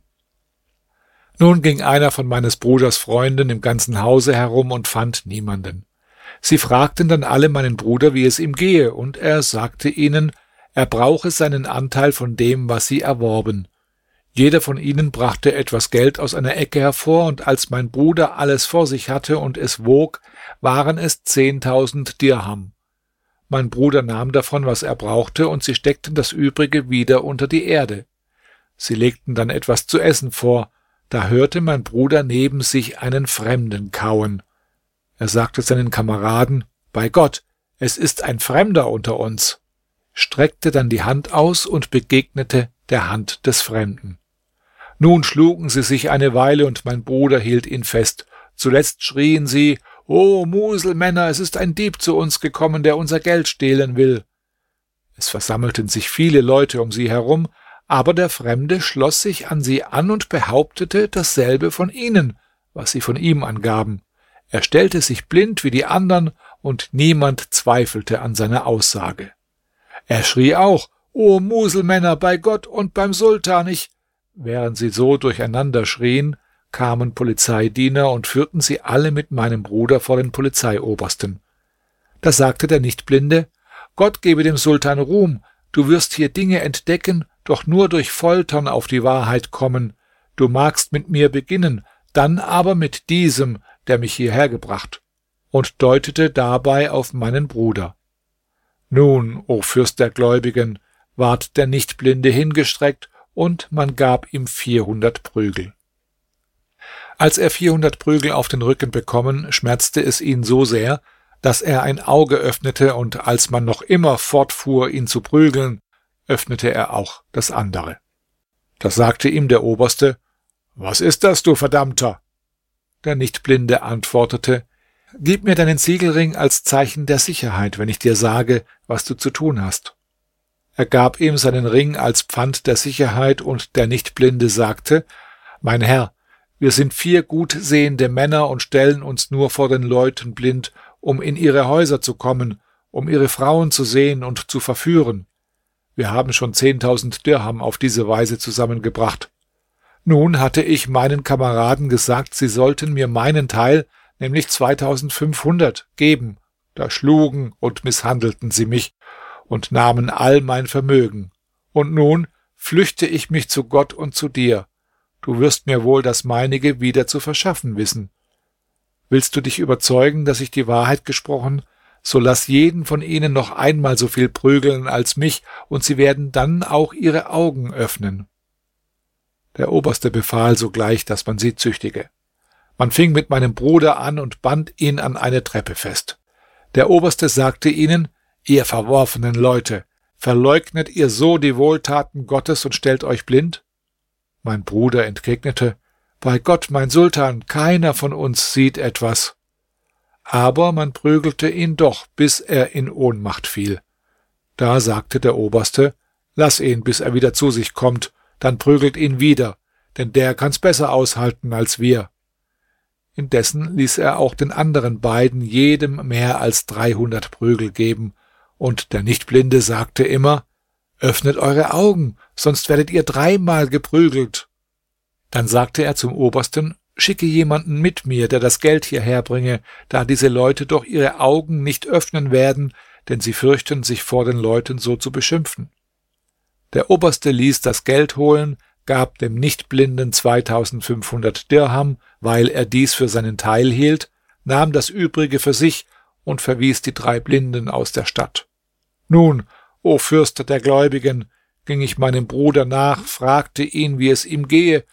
Nun ging einer von meines Bruders Freunden im ganzen Hause herum und fand niemanden. Sie fragten dann alle meinen Bruder, wie es ihm gehe, und er sagte ihnen, er brauche seinen Anteil von dem, was sie erworben. Jeder von ihnen brachte etwas Geld aus einer Ecke hervor, und als mein Bruder alles vor sich hatte und es wog, waren es 10.000 Dirham. Mein Bruder nahm davon, was er brauchte, und sie steckten das Übrige wieder unter die Erde. Sie legten dann etwas zu essen vor. Da hörte mein Bruder neben sich einen Fremden kauen. Er sagte seinen Kameraden: »Bei Gott, es ist ein Fremder unter uns«, streckte dann die Hand aus und begegnete der Hand des Fremden. Nun schlugen sie sich eine Weile, und mein Bruder hielt ihn fest. Zuletzt schrien sie: »O Muselmänner, es ist ein Dieb zu uns gekommen, der unser Geld stehlen will.« Es versammelten sich viele Leute um sie herum, aber der Fremde schloss sich an sie an und behauptete dasselbe von ihnen, was sie von ihm angaben. Er stellte sich blind wie die andern, und niemand zweifelte an seiner Aussage. Er schrie auch: »O Muselmänner, bei Gott und beim Sultan, Während sie so durcheinander schrien, kamen Polizeidiener und führten sie alle mit meinem Bruder vor den Polizeiobersten. Da sagte der Nichtblinde: »Gott gebe dem Sultan Ruhm, du wirst hier Dinge entdecken, doch nur durch Foltern auf die Wahrheit kommen. Du magst mit mir beginnen, dann aber mit diesem, der mich hierher gebracht«, und deutete dabei auf meinen Bruder. Nun, o Fürst der Gläubigen, ward der Nichtblinde hingestreckt, und man gab ihm 400 Prügel. Als er 400 Prügel auf den Rücken bekommen, schmerzte es ihn so sehr, dass er ein Auge öffnete, und als man noch immer fortfuhr, ihn zu prügeln, öffnete er auch das andere. Da sagte ihm der Oberste: »Was ist das, du Verdammter?« Der Nichtblinde antwortete: »Gib mir deinen Siegelring als Zeichen der Sicherheit, wenn ich dir sage, was du zu tun hast.« Er gab ihm seinen Ring als Pfand der Sicherheit, und der Nichtblinde sagte: »Mein Herr, wir sind 4 gut sehende Männer und stellen uns nur vor den Leuten blind, um in ihre Häuser zu kommen, um ihre Frauen zu sehen und zu verführen. Wir haben schon 10.000 Dirham auf diese Weise zusammengebracht. Nun hatte ich meinen Kameraden gesagt, sie sollten mir meinen Teil, nämlich 2.500, geben. Da schlugen und misshandelten sie mich und nahmen all mein Vermögen. Und nun flüchte ich mich zu Gott und zu dir. Du wirst mir wohl das meinige wieder zu verschaffen wissen. Willst du dich überzeugen, dass ich die Wahrheit gesprochen? So lass jeden von ihnen noch einmal so viel prügeln als mich, und sie werden dann auch ihre Augen öffnen.« Der Oberste befahl sogleich, dass man sie züchtige. Man fing mit meinem Bruder an und band ihn an eine Treppe fest. Der Oberste sagte ihnen: »Ihr verworfenen Leute, verleugnet ihr so die Wohltaten Gottes und stellt euch blind?« Mein Bruder entgegnete: »Bei Gott, mein Sultan, keiner von uns sieht etwas.« Aber man prügelte ihn doch, bis er in Ohnmacht fiel. Da sagte der Oberste: »Lass ihn, bis er wieder zu sich kommt, dann prügelt ihn wieder, denn der kann's besser aushalten als wir.« Indessen ließ er auch den anderen beiden jedem mehr als 300 Prügel geben, und der Nichtblinde sagte immer: »Öffnet eure Augen, sonst werdet ihr 3-mal geprügelt.« Dann sagte er zum Obersten: »Schicke jemanden mit mir, der das Geld hierher bringe, da diese Leute doch ihre Augen nicht öffnen werden, denn sie fürchten, sich vor den Leuten so zu beschimpfen.« Der Oberste ließ das Geld holen, gab dem Nichtblinden 2.500 Dirham, weil er dies für seinen Teil hielt, nahm das Übrige für sich und verwies die 3 Blinden aus der Stadt. Nun, o Fürst der Gläubigen, ging ich meinem Bruder nach, fragte ihn, wie es ihm gehe